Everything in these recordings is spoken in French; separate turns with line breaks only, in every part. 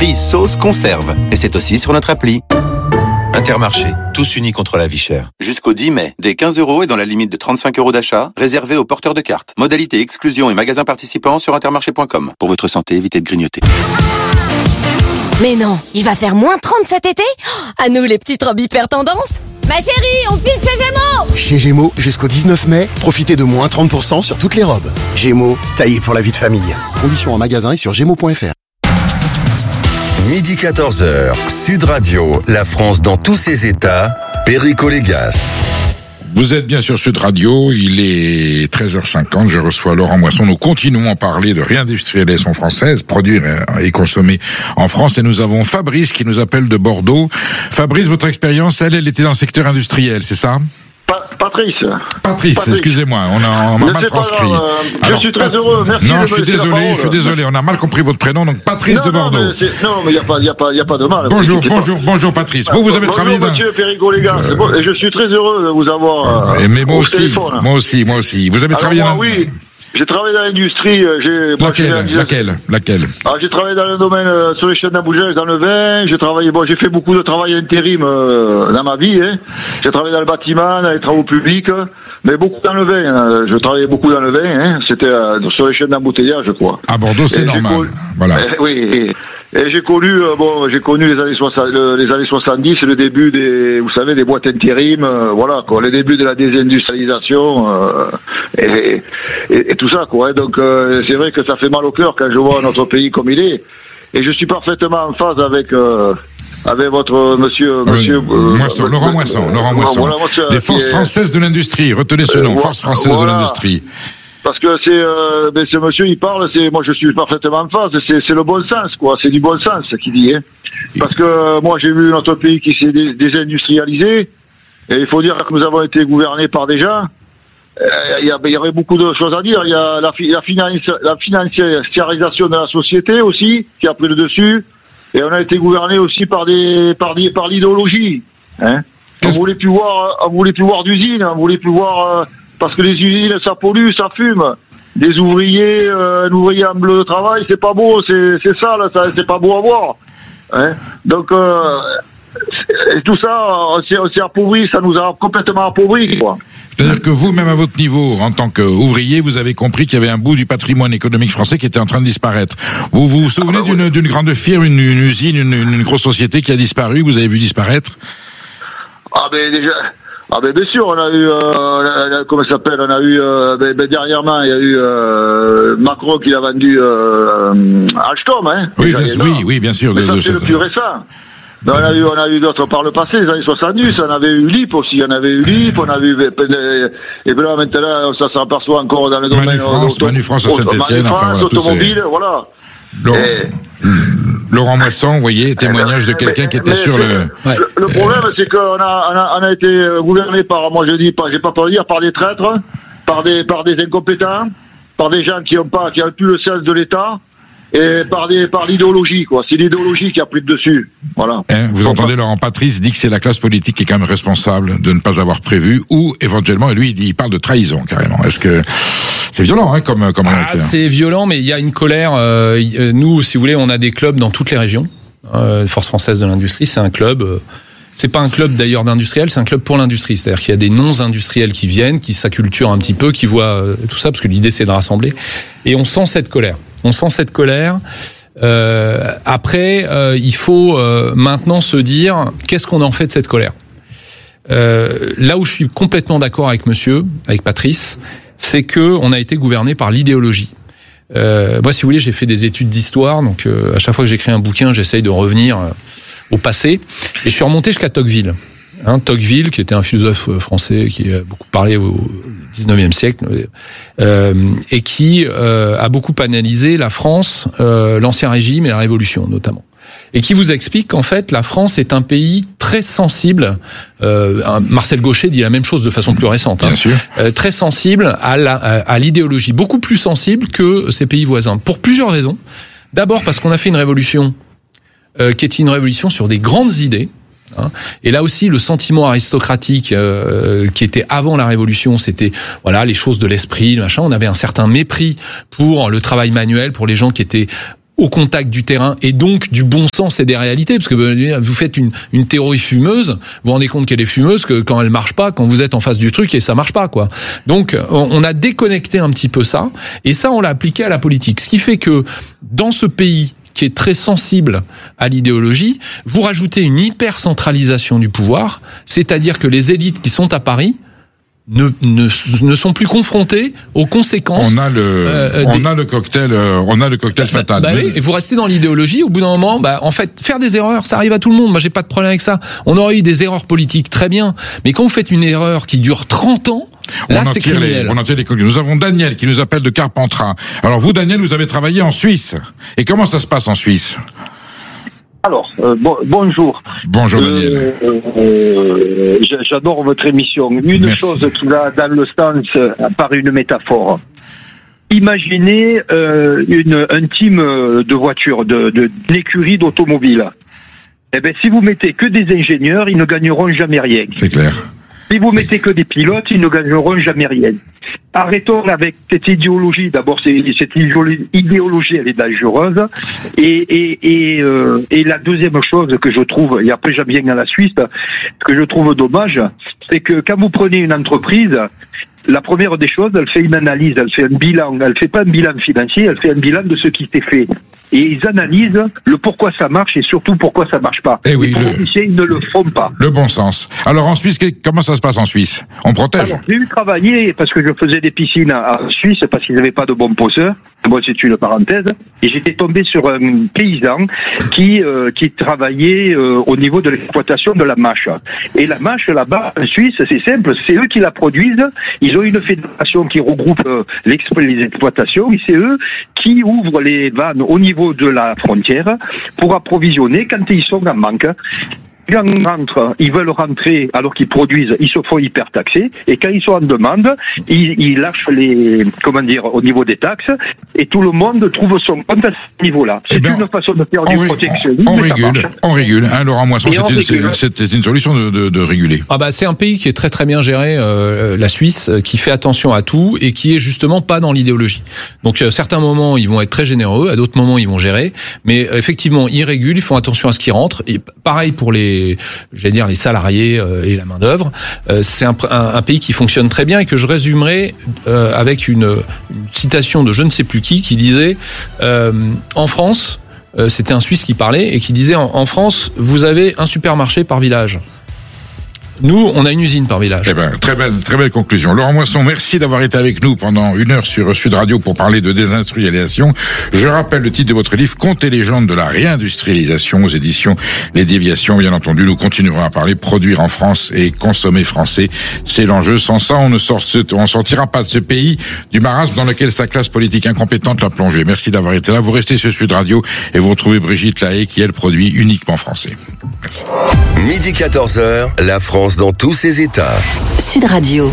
Prix, sauce, conserve. Et c'est aussi sur notre appli. Intermarché, tous unis contre la vie chère. Jusqu'au 10 mai, dès 15 € et dans la limite de 35 € d'achat, réservé aux porteurs de cartes. Modalité exclusion et magasins participants sur intermarché.com. Pour votre santé, évitez de grignoter.
Mais non, il va faire moins 30 cet été ? À nous les petites robes hyper tendance. Ma chérie, on file chez Gémeaux.
Chez Gémeaux, jusqu'au 19 mai, profitez de moins 30% sur toutes les robes. Gémeaux, taillé pour la vie de famille. Conditions en magasin et sur gémeaux.fr.
Midi 14h, Sud Radio, la France dans tous ses états, Perico Légas.
Vous êtes bien sur Sud Radio, il est 13h50, je reçois Laurent Moisson. Nous continuons à parler de réindustrialisation française, produire et consommer en France. Et nous avons Fabrice qui nous appelle de Bordeaux. Fabrice, votre expérience, elle était dans le secteur industriel, c'est ça ?
Patrice,
excusez-moi, on m'a mal transcrit.
Je suis très heureux, merci.
Non, je suis désolé, on a mal compris votre prénom, donc Patrice de Bordeaux.
Non, mais il y a pas de mal.
Bonjour Patrice. Vous avez travaillé dans...
Monsieur Perico Légas, et je suis très heureux de vous avoir
mais moi aussi. Vous avez travaillé dans...
Oui. J'ai travaillé dans l'industrie.
Laquelle
J'ai travaillé dans le domaine sur les chaînes d'embouteillage dans le vin. J'ai fait beaucoup de travail intérim dans ma vie. J'ai travaillé dans le bâtiment, dans les travaux publics, mais beaucoup dans le vin. Je travaillais beaucoup dans le vin. C'était sur les chaînes d'embouteillage, je crois.
À Bordeaux, c'est normal. Voilà.
Oui. Et j'ai connu les années 70, le début des boîtes intérim, les débuts de la désindustrialisation, et tout ça, quoi. Donc, c'est vrai que ça fait mal au cœur quand je vois notre pays comme il est. Et je suis parfaitement en phase avec votre monsieur
Moisson, Laurent Moisson. Les forces françaises de l'industrie, retenez ce nom, forces françaises de l'industrie.
Parce que ce monsieur, il parle, moi je suis parfaitement en phase, c'est le bon sens, quoi, c'est du bon sens qu'il dit, Parce que moi j'ai vu notre pays qui s'est désindustrialisé, et il faut dire que nous avons été gouvernés par des gens, il y avait beaucoup de choses à dire, il y a la financiarisation de la société aussi, qui a pris le dessus, et on a été gouvernés aussi par l'idéologie, On voulait plus voir d'usines, on voulait plus voir, parce que les usines, ça pollue, ça fume. Des ouvriers, un ouvrier en bleu de travail, c'est pas beau, c'est ça, là, c'est pas beau à voir. Donc, et tout ça, on s'est appauvri, ça nous a complètement appauvri, quoi.
C'est-à-dire que vous, même à votre niveau, en tant qu'ouvrier, vous avez compris qu'il y avait un bout du patrimoine économique français qui était en train de disparaître. Vous vous souvenez d'une grande firme, une usine, une grosse société qui a disparu, vous avez vu disparaître?
Bien sûr, on a eu, comment ça s'appelle, dernièrement, il y a eu, Macron qui a vendu, Alstom,
Oui, bien sûr.
Mais ça, c'est le plus récent. Ben, on a eu d'autres par le passé, les années 70, on avait eu LIP aussi, on a vu, et ben là, maintenant, ça s'aperçoit encore dans le domaine
Manufrance à Saint-Etienne,
automobile, voilà.
Laurent Moisson, vous voyez, témoignage de quelqu'un qui était sur le...
Le problème, c'est qu'on a été gouverné par, moi je dis pas, j'ai pas peur de dire, par des traîtres, par des incompétents, par des gens qui ont plus le sens de l'État, et par l'idéologie, quoi. C'est l'idéologie qui a pris le dessus. Voilà.
Vous entendez Laurent Patrice dit que c'est la classe politique qui est quand même responsable de ne pas avoir prévu, ou éventuellement, et lui il parle de trahison carrément. Est-ce que c'est violent, comme
c'est violent, mais il y a une colère. Nous, si vous voulez, on a des clubs dans toutes les régions. Force française de l'industrie, c'est un club. C'est pas un club d'ailleurs d'industriels, c'est un club pour l'industrie. C'est-à-dire qu'il y a des non-industriels qui viennent, qui s'acculturent un petit peu, qui voient tout ça, parce que l'idée c'est de rassembler. Et on sent cette colère. Après, il faut maintenant se dire qu'est-ce qu'on en fait de cette colère. Là où je suis complètement d'accord avec Patrice, c'est que on a été gouverné par l'idéologie. Moi, si vous voulez, j'ai fait des études d'histoire, donc à chaque fois que j'écris un bouquin, j'essaye de revenir au passé, et je suis remonté jusqu'à Tocqueville. Tocqueville, qui était un philosophe français qui a beaucoup parlé au XIXe siècle, et qui a beaucoup analysé la France, l'Ancien Régime et la Révolution notamment. Et qui vous explique qu'en fait, la France est un pays très sensible. Marcel Gauchet dit la même chose de façon plus récente.
Bien sûr.
Très sensible à l'idéologie, beaucoup plus sensible que ses pays voisins. Pour plusieurs raisons. D'abord parce qu'on a fait une révolution qui était une révolution sur des grandes idées. Et là aussi, le sentiment aristocratique qui était avant la Révolution, c'était les choses de l'esprit, le machin. On avait un certain mépris pour le travail manuel, pour les gens qui étaient au contact du terrain et donc du bon sens et des réalités, parce que vous faites une théorie fumeuse, vous vous rendez compte qu'elle est fumeuse que quand elle marche pas, quand vous êtes en face du truc et ça marche pas, quoi. Donc on a déconnecté un petit peu ça, et ça on l'a appliqué à la politique, ce qui fait que dans ce pays qui est très sensible à l'idéologie, vous rajoutez une hyper-centralisation du pouvoir, c'est-à-dire que les élites qui sont à Paris ne sont plus confrontés aux conséquences.
On a le cocktail fatal.
Oui, et vous restez dans l'idéologie. Au bout d'un moment, en fait, faire des erreurs, ça arrive à tout le monde. Moi, j'ai pas de problème avec ça. On aurait eu des erreurs politiques, très bien. Mais quand vous faites une erreur qui dure 30 ans, là, c'est criminel.
On en tire les conclusions. Nous avons Daniel qui nous appelle de Carpentras. Alors vous, Daniel, vous avez travaillé en Suisse. Et comment ça se passe en Suisse ?
Alors, bonjour.
Bonjour Daniel.
J'adore votre émission. Merci. Chose qui va dans le sens par une métaphore. Imaginez un team de voitures, d'une écurie d'automobiles. Eh ben, si vous mettez que des ingénieurs, ils ne gagneront jamais rien.
C'est clair.
Si vous mettez que des pilotes, ils ne gagneront jamais rien. Arrêtons avec cette idéologie. D'abord, cette idéologie, elle est dangereuse. Et la deuxième chose que je trouve, et après j'en viens à la Suisse, que je trouve dommage, c'est que quand vous prenez une entreprise, la première des choses, elle fait une analyse, elle fait un bilan. Elle fait pas un bilan financier, elle fait un bilan de ce qui s'est fait. Et ils analysent le pourquoi ça marche et surtout pourquoi ça marche pas.
Et oui,
les politiciens, ils ne le font pas.
Le bon sens. Alors en Suisse, comment ça se passe en Suisse ? On protège ?
Alors, j'ai eu travaillé parce que je faisais des piscines en Suisse parce qu'ils n'avaient pas de bons poseurs. Bon, c'est une parenthèse. Et j'étais tombé sur un paysan qui travaillait au niveau de l'exploitation de la mâche. Et la mâche, là-bas, en Suisse, c'est simple, c'est eux qui la produisent. Ils ont une fédération qui regroupe les exploitations et c'est eux qui ouvrent les vannes au niveau de la frontière pour approvisionner quand ils sont en manque. Quand ils rentrent, ils veulent rentrer alors qu'ils produisent, ils se font hyper taxer. Et quand ils sont en demande, ils lâchent au niveau des taxes. Et tout le monde trouve son compte à ce niveau-là. C'est une façon de faire du protectionnisme.
On régule. Laurent Moisson, c'était une solution de réguler.
C'est un pays qui est très très bien géré, la Suisse, qui fait attention à tout et qui est justement pas dans l'idéologie. Donc à certains moments, ils vont être très généreux, à d'autres moments, ils vont gérer. Mais effectivement, ils régulent, ils font attention à ce qui rentre. Et pareil pour les salariés et la main-d'œuvre. C'est un pays qui fonctionne très bien et que je résumerai avec une citation de je ne sais plus qui disait en France, c'était un Suisse qui parlait et qui disait en France, vous avez un supermarché par village. Nous, on a une usine par village.
Très belle conclusion. Laurent Moisson, merci d'avoir été avec nous pendant 1 heure sur Sud Radio pour parler de désindustrialisation. Je rappelle le titre de votre livre, Contes et légendes de la réindustrialisation, aux éditions Les Déviations. Bien entendu, nous continuerons à parler produire en France et consommer français. C'est l'enjeu. Sans ça, on sortira pas de ce pays du marasme dans lequel sa classe politique incompétente l'a plongé. Merci d'avoir été là. Vous restez sur Sud Radio et vous retrouvez Brigitte Lahaye qui, elle, produit uniquement français. Merci.
Midi 14h, la France dans tous ses états.
Sud Radio.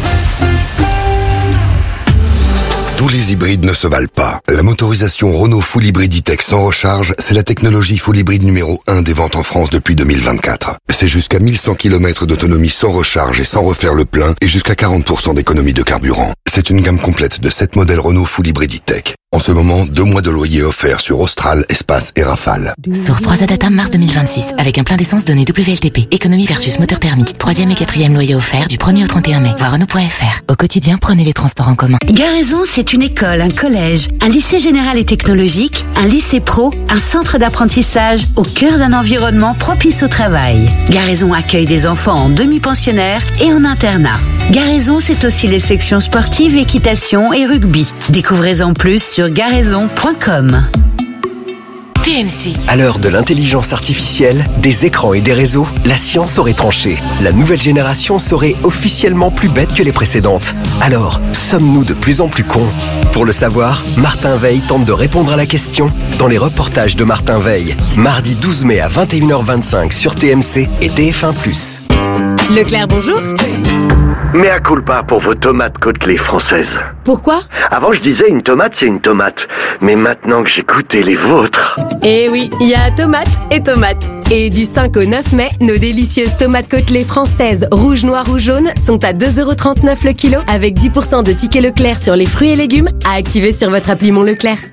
Tous les hybrides ne se valent pas. La motorisation Renault Full Hybrid E-Tech sans recharge, c'est la technologie Full Hybrid numéro 1 des ventes en France depuis 2024. C'est jusqu'à 1100 km d'autonomie sans recharge et sans refaire le plein et jusqu'à 40% d'économie de carburant. C'est une gamme complète de 7 modèles Renault Full Hybrid E-Tech. En ce moment, 2 mois de loyer offerts sur Austral, Espace et Rafale.
Source 3 Adata mars 2026, avec un plein d'essence donné WLTP. Économie versus moteur thermique. 3e et 4e loyer offert du 1er au 31 mai. Voir Renault.fr. Au quotidien, prenez les transports en commun.
Garaison, c'est une école, un collège, un lycée général et technologique, un lycée pro, un centre d'apprentissage au cœur d'un environnement propice au travail. Garaison accueille des enfants en demi-pensionnaire et en internat. Garaison, c'est aussi les sections sportives, équitation et rugby. Découvrez-en plus sur garaison.com.
TMC.
À l'heure de l'intelligence artificielle, des écrans et des réseaux, la science aurait tranché. La nouvelle génération serait officiellement plus bête que les précédentes. Alors, sommes-nous de plus en plus cons ? Pour le savoir, Martin Veil tente de répondre à la question dans les reportages de Martin Veil. Mardi 12 mai à 21h25 sur TMC et TF1+.
Leclerc, bonjour.
Mea culpa pour vos tomates côtelées françaises.
Pourquoi ?
Avant, je disais une tomate, c'est une tomate. Mais maintenant que j'ai goûté les vôtres...
Eh oui, il y a tomates et tomates. Et du 5 au 9 mai, nos délicieuses tomates côtelées françaises, rouges, noires ou jaunes, sont à 2,39€ le kilo, avec 10% de tickets Leclerc sur les fruits et légumes, à activer sur votre appli Mon Leclerc.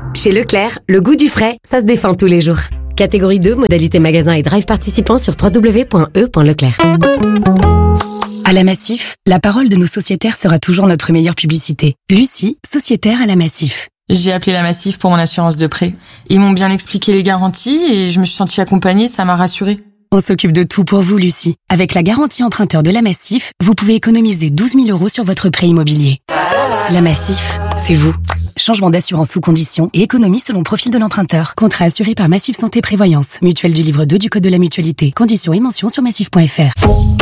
Chez Leclerc, le goût du frais, ça se défend tous les jours. Catégorie 2, modalité magasin et drive participant sur www.e.leclerc.
À la Massif, la parole de nos sociétaires sera toujours notre meilleure publicité. Lucie, sociétaire à la Massif.
J'ai appelé la Massif pour mon assurance de prêt. Ils m'ont bien expliqué les garanties et je me suis sentie accompagnée, ça m'a rassurée.
On s'occupe de tout pour vous, Lucie. Avec la garantie emprunteur de la Massif, vous pouvez économiser 12 000 € sur votre prêt immobilier. La Massif, c'est vous. Changement d'assurance sous conditions et économie selon profil de l'emprunteur. Contrat assuré par Massif Santé Prévoyance. Mutuelle du livre 2 du Code de la Mutualité. Conditions et mentions sur massif.fr.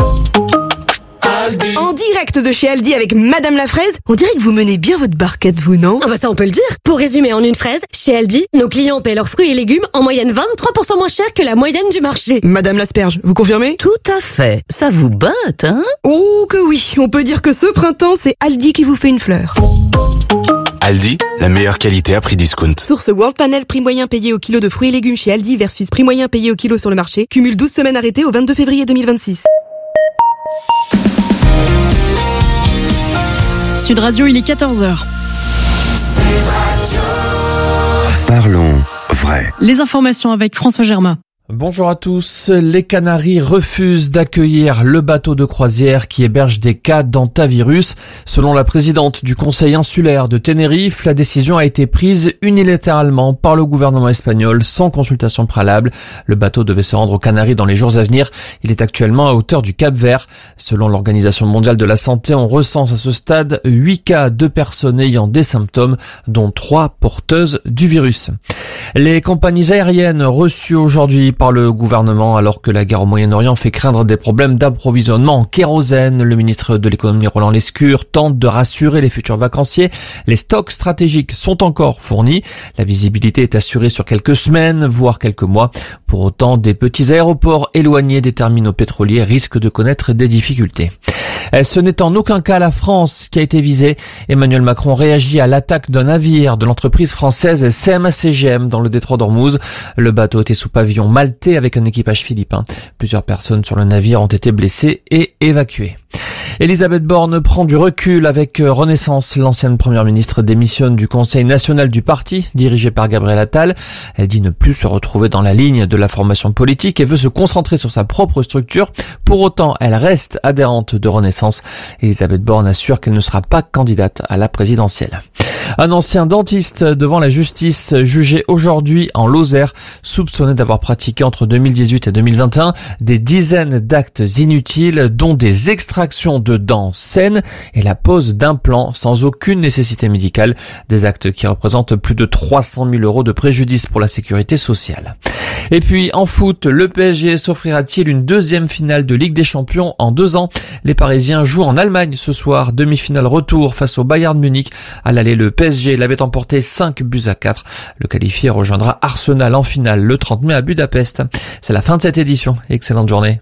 En direct de chez Aldi avec Madame la Fraise, on dirait que vous menez bien votre barquette, vous, non?
Ah bah ça on peut le dire. Pour résumer en une phrase, chez Aldi, nos clients paient leurs fruits et légumes en moyenne 23% moins cher que la moyenne du marché.
Madame l'Asperge, vous confirmez?
Tout à fait. Ça vous botte, hein?
Oh que oui, on peut dire que ce printemps, c'est Aldi qui vous fait une fleur.
Aldi, la meilleure qualité à prix discount.
Source World Panel, prix moyen payé au kilo de fruits et légumes chez Aldi versus prix moyen payé au kilo sur le marché. Cumule 12 semaines arrêtées au 22 février 2026.
Sud Radio, il est 14h.
Parlons vrai.
Les informations avec François Germain.
Bonjour à tous. Les Canaries refusent d'accueillir le bateau de croisière qui héberge des cas d'hantavirus. Selon la présidente du Conseil insulaire de Tenerife, la décision a été prise unilatéralement par le gouvernement espagnol sans consultation préalable. Le bateau devait se rendre aux Canaries dans les jours à venir. Il est actuellement à hauteur du Cap-Vert. Selon l'Organisation mondiale de la santé, on recense à ce stade 8 cas de personnes ayant des symptômes, dont 3 porteuses du virus. Les compagnies aériennes reçues aujourd'hui par le gouvernement alors que la guerre au Moyen-Orient fait craindre des problèmes d'approvisionnement en kérosène. Le ministre de l'économie Roland Lescure tente de rassurer les futurs vacanciers. Les stocks stratégiques sont encore fournis. La visibilité est assurée sur quelques semaines, voire quelques mois. Pour autant, des petits aéroports éloignés des terminaux pétroliers risquent de connaître des difficultés. Ce n'est en aucun cas la France qui a été visée. Emmanuel Macron réagit à l'attaque d'un navire de l'entreprise française CMA-CGM dans le détroit d'Ormuz. Le bateau était sous pavillon maltais avec un équipage philippin. Plusieurs personnes sur le navire ont été blessées et évacuées. Elisabeth Borne prend du recul avec Renaissance. L'ancienne première ministre démissionne du Conseil national du parti, dirigé par Gabriel Attal. Elle dit ne plus se retrouver dans la ligne de la formation politique et veut se concentrer sur sa propre structure. Pour autant, elle reste adhérente de Renaissance. Elisabeth Borne assure qu'elle ne sera pas candidate à la présidentielle. Un ancien dentiste devant la justice, jugé aujourd'hui en Lozère, soupçonné d'avoir pratiqué entre 2018 et 2021 des dizaines d'actes inutiles, dont des extractions de dents saines et la pose d'implants sans aucune nécessité médicale. Des actes qui représentent plus de 300 000 € de préjudice pour la sécurité sociale. Et puis en foot, le PSG s'offrira-t-il une deuxième finale de Ligue des Champions en 2 ans? Les Parisiens jouent en Allemagne ce soir, demi-finale retour face au Bayern Munich. À l'aller, le PSG l'avait emporté 5-4. Le qualifié rejoindra Arsenal en finale le 30 mai à Budapest. C'est la fin de cette édition. Excellente journée.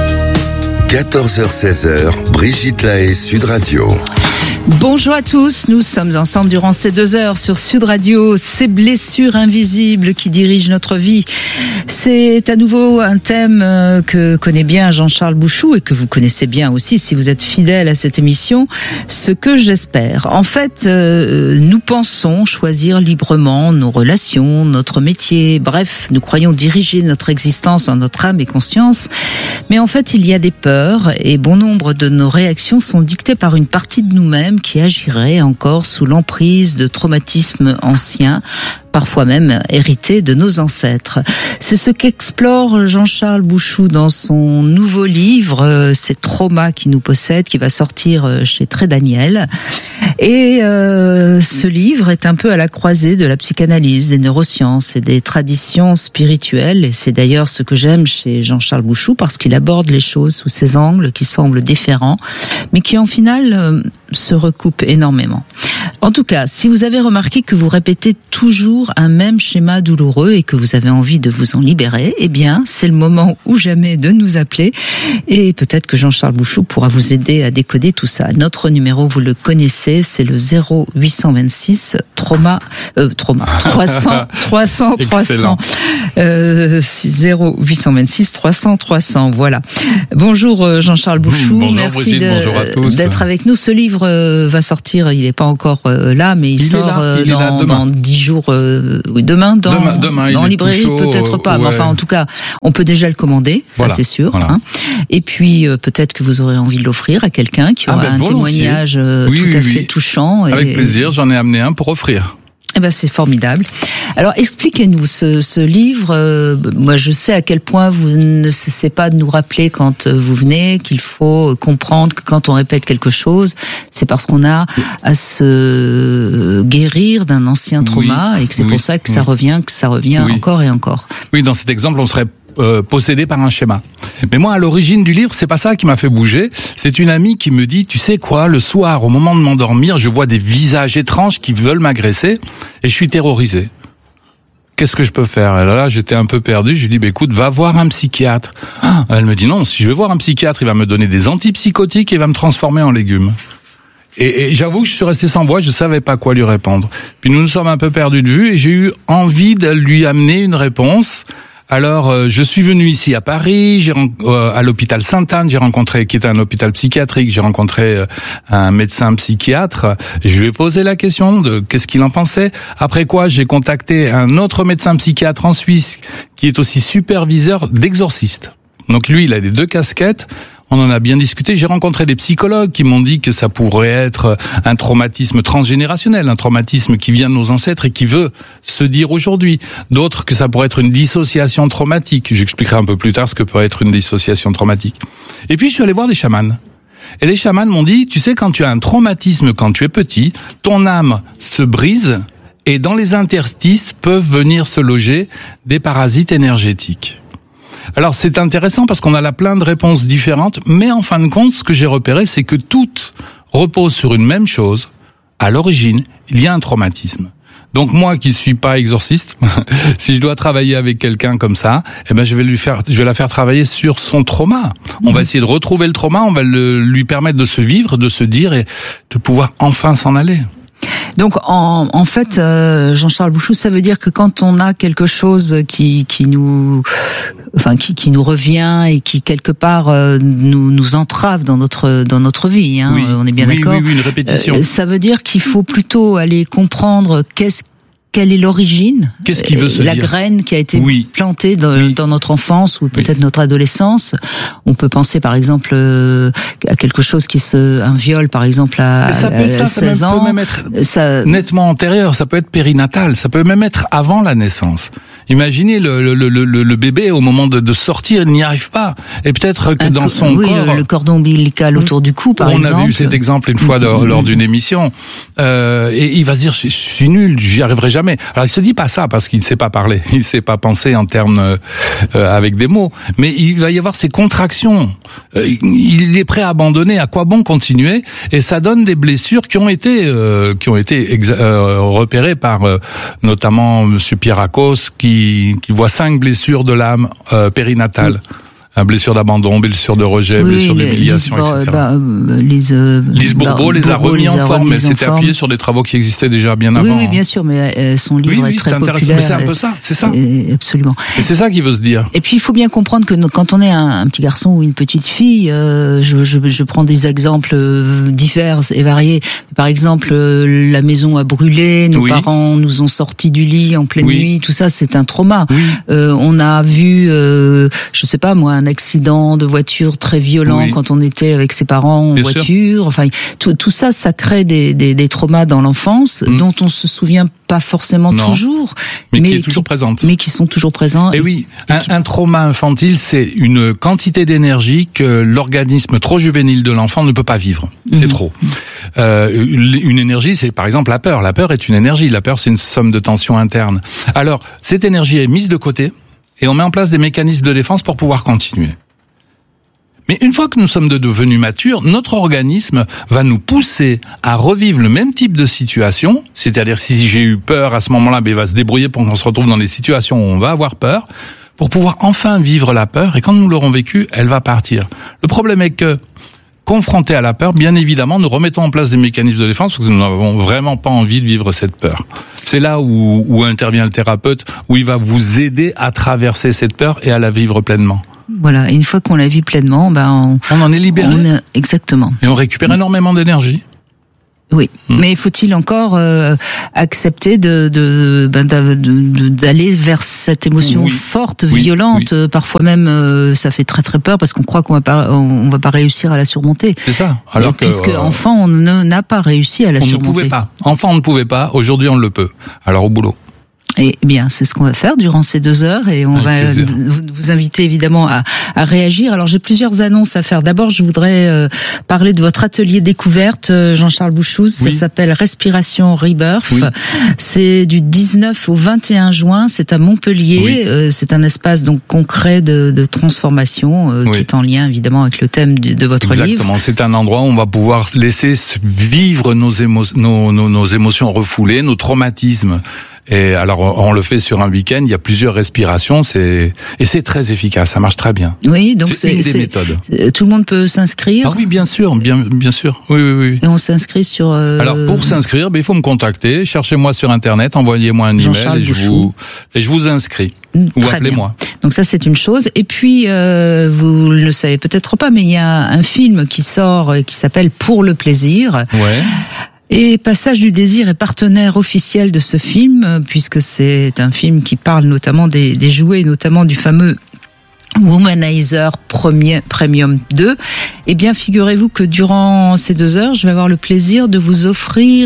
14h-16h, Brigitte Lahaie, Sud Radio.
Bonjour à tous, nous sommes ensemble durant ces 2 heures sur Sud Radio. Ces blessures invisibles qui dirigent notre vie. C'est à nouveau un thème que connaît bien Jean-Charles Bouchou et que vous connaissez bien aussi si vous êtes fidèle à cette émission, ce que j'espère. En fait, nous pensons choisir librement nos relations, notre métier, bref, nous croyons diriger notre existence dans notre âme et conscience. Mais en fait, il y a des peurs et bon nombre de nos réactions sont dictées par une partie de nous-mêmes qui agirait encore sous l'emprise de traumatismes anciens, parfois même hérités de nos ancêtres. C'est ce qu'explore Jean-Charles Bouchou dans son nouveau livre, Ces traumas qui nous possèdent, qui va sortir chez Très Daniel. Et ce livre est un peu à la croisée de la psychanalyse, des neurosciences et des traditions spirituelles. Et c'est d'ailleurs ce que j'aime chez Jean-Charles Bouchou, parce qu'il aborde les choses sous ces angles qui semblent différents, mais qui en final se recoupent énormément. En tout cas, si vous avez remarqué que vous répétez toujours un même schéma douloureux et que vous avez envie de vous en libérer, eh bien, c'est le moment ou jamais de nous appeler. Et peut-être que Jean-Charles Bouchou pourra vous aider à décoder tout ça. Notre numéro, vous le connaissez, c'est le 0826 300 0826 300. Voilà. Bonjour Jean-Charles Bouchou.
Bonjour,
merci
Brigitte,
d'être avec nous. Ce livre va sortir, il n'est pas encore là, mais il sort dans 10 jours demain
il
en
est
librairie,
tout chaud,
peut-être pas, mais enfin en tout cas, on peut déjà le commander, ça c'est sûr.
Voilà.
Hein. Et puis peut-être que vous aurez envie de l'offrir à quelqu'un qui aura un témoignage tout à fait touchant.
Avec plaisir, j'en ai amené un pour offrir.
Eh ben c'est formidable. Alors expliquez-nous ce livre. Moi je sais à quel point vous ne cessez pas de nous rappeler quand vous venez qu'il faut comprendre que quand on répète quelque chose, c'est parce qu'on a à se guérir d'un ancien trauma et que c'est pour ça que ça revient encore et encore.
Oui, dans cet exemple, on serait possédé par un schéma. Mais moi, à l'origine du livre, c'est pas ça qui m'a fait bouger. C'est une amie qui me dit, tu sais quoi, le soir, au moment de m'endormir, je vois des visages étranges qui veulent m'agresser et je suis terrorisé. Qu'est-ce que je peux faire? Et là, j'étais un peu perdu. Je lui dis, écoute, va voir un psychiatre. Elle me dit, non, si je vais voir un psychiatre, il va me donner des antipsychotiques et il va me transformer en légumes. Et j'avoue que je suis resté sans voix, je savais pas quoi lui répondre. Puis nous sommes un peu perdus de vue et j'ai eu envie de lui amener une réponse. Alors, je suis venu ici à Paris, à l'hôpital Sainte-Anne, qui est un hôpital psychiatrique, j'ai rencontré un médecin psychiatre, je lui ai posé la question de qu'est-ce qu'il en pensait. Après quoi, j'ai contacté un autre médecin psychiatre en Suisse, qui est aussi superviseur d'exorcistes. Donc lui, il a les deux casquettes. On en a bien discuté. J'ai rencontré des psychologues qui m'ont dit que ça pourrait être un traumatisme transgénérationnel, un traumatisme qui vient de nos ancêtres et qui veut se dire aujourd'hui. D'autres que ça pourrait être une dissociation traumatique. J'expliquerai un peu plus tard ce que peut être une dissociation traumatique. Et puis je suis allé voir des chamans. Et les chamans m'ont dit, tu sais, quand tu as un traumatisme quand tu es petit, ton âme se brise et dans les interstices peuvent venir se loger des parasites énergétiques. Alors c'est intéressant parce qu'on a là plein de réponses différentes, mais en fin de compte, ce que j'ai repéré, c'est que toutes reposent sur une même chose. À l'origine, il y a un traumatisme. Donc moi qui suis pas exorciste, si je dois travailler avec quelqu'un comme ça, eh ben je vais la faire travailler sur son trauma. On va essayer de retrouver le trauma, on va lui permettre de se vivre, de se dire et de pouvoir enfin s'en aller.
Donc en fait, Jean-Charles Bouchou, ça veut dire que quand on a quelque chose qui nous revient et qui quelque part nous entrave dans notre vie, hein, on est bien d'accord.
Oui, une répétition.
Ça veut dire qu'il faut plutôt aller comprendre quelle est l'origine?
Qu'est-ce qu'il veut se
la
dire?
graine qui a été plantée dans notre enfance ou peut-être notre adolescence. On peut penser par exemple à quelque chose un viol par exemple à 16 ans.
Ça peut même être nettement antérieur, ça peut être périnatal, ça peut même être avant la naissance. Imaginez le bébé au moment de sortir, il n'y arrive pas. Et peut-être que dans son corps...
le cordon ombilical autour du cou, par exemple.
On a vu cet exemple une fois lors d'une émission. Et il va se dire, je suis nul, j'y arriverai jamais. Alors il se dit pas ça parce qu'il ne sait pas parler, il ne sait pas penser en termes avec des mots. Mais il va y avoir ces contractions. Il est prêt à abandonner. À quoi bon continuer? Et ça donne des blessures qui ont été repérées par notamment Monsieur Pierrakos qui voit 5 blessures de l'âme périnatale. Blessure d'abandon, blessure de rejet, blessure d'humiliation, etc. Lise Bourbeau les a remis en forme. Elle s'était appuyée sur des travaux qui existaient déjà bien avant.
Oui, bien sûr, mais son livre est très populaire.
Mais c'est un peu ça, c'est ça.
Absolument.
Et c'est ça qu'il veut se dire.
Et puis il faut bien comprendre que quand on est un petit garçon ou une petite fille, je prends des exemples divers et variés. Par exemple, la maison a brûlé, nos parents nous ont sortis du lit en pleine nuit, tout ça c'est un trauma. On a vu, je sais pas moi, un accident de voiture très violent quand on était avec ses parents en voiture. Enfin, tout ça, ça crée des traumas dans l'enfance dont on se souvient pas forcément toujours,
mais qui est toujours présente.
Mais qui sont toujours présents.
Et oui, un trauma infantile, c'est une quantité d'énergie que l'organisme trop juvénile de l'enfant ne peut pas vivre. C'est trop. Une énergie, c'est par exemple la peur. La peur est une énergie. La peur, c'est une somme de tensions internes. Alors, cette énergie est mise de côté. Et on met en place des mécanismes de défense pour pouvoir continuer. Mais une fois que nous sommes devenus matures, notre organisme va nous pousser à revivre le même type de situation, c'est-à-dire si j'ai eu peur à ce moment-là, il va se débrouiller pour qu'on se retrouve dans des situations où on va avoir peur, pour pouvoir enfin vivre la peur, et quand nous l'aurons vécue, elle va partir. Le problème est que, confrontés à la peur, bien évidemment, nous remettons en place des mécanismes de défense parce que nous n'avons vraiment pas envie de vivre cette peur. C'est là où intervient le thérapeute, où il va vous aider à traverser cette peur et à la vivre pleinement.
Voilà, et une fois qu'on la vit pleinement, on en est libéré. Exactement.
Et on récupère énormément d'énergie.
Oui, mais faut-il encore accepter d'aller vers cette émotion forte, violente, parfois même ça fait très très peur parce qu'on croit qu'on va pas réussir à la surmonter.
C'est ça. Alors que
puisque enfant on n'a pas réussi à la surmonter.
On ne pouvait pas. Enfant on ne pouvait pas. Aujourd'hui on le peut. Alors au boulot.
Eh bien, c'est ce qu'on va faire durant ces 2 heures et on va vous inviter évidemment à réagir. Alors, j'ai plusieurs annonces à faire. D'abord, je voudrais parler de votre atelier découverte, Jean-Charles Bouchouz. Ça s'appelle Respiration Rebirth. Oui. C'est du 19 au 21 juin. C'est à Montpellier. C'est un espace donc concret de transformation qui est en lien évidemment avec le thème de votre livre.
Exactement. C'est un endroit où on va pouvoir laisser vivre nos émotions refoulées, nos traumatismes. Et alors, on le fait sur un week-end, il y a plusieurs respirations, et c'est très efficace, ça marche très bien.
Oui, donc
c'est une des méthodes.
Tout le monde peut s'inscrire?
Ah oui, bien sûr, bien sûr. Oui.
Et on s'inscrit sur...
Alors, pour s'inscrire, il faut me contacter, cherchez-moi sur Internet, envoyez-moi un email et je vous inscris. Ou appelez-moi.
Donc ça, c'est une chose. Et puis, vous le savez peut-être pas, mais il y a un film qui sort et qui s'appelle Pour le plaisir.
Ouais.
Et Passage du désir est partenaire officiel de ce film, puisque c'est un film qui parle notamment des jouets, notamment du fameux Womanizer Premium 2. Eh bien, figurez-vous que durant ces 2 heures, je vais avoir le plaisir de vous offrir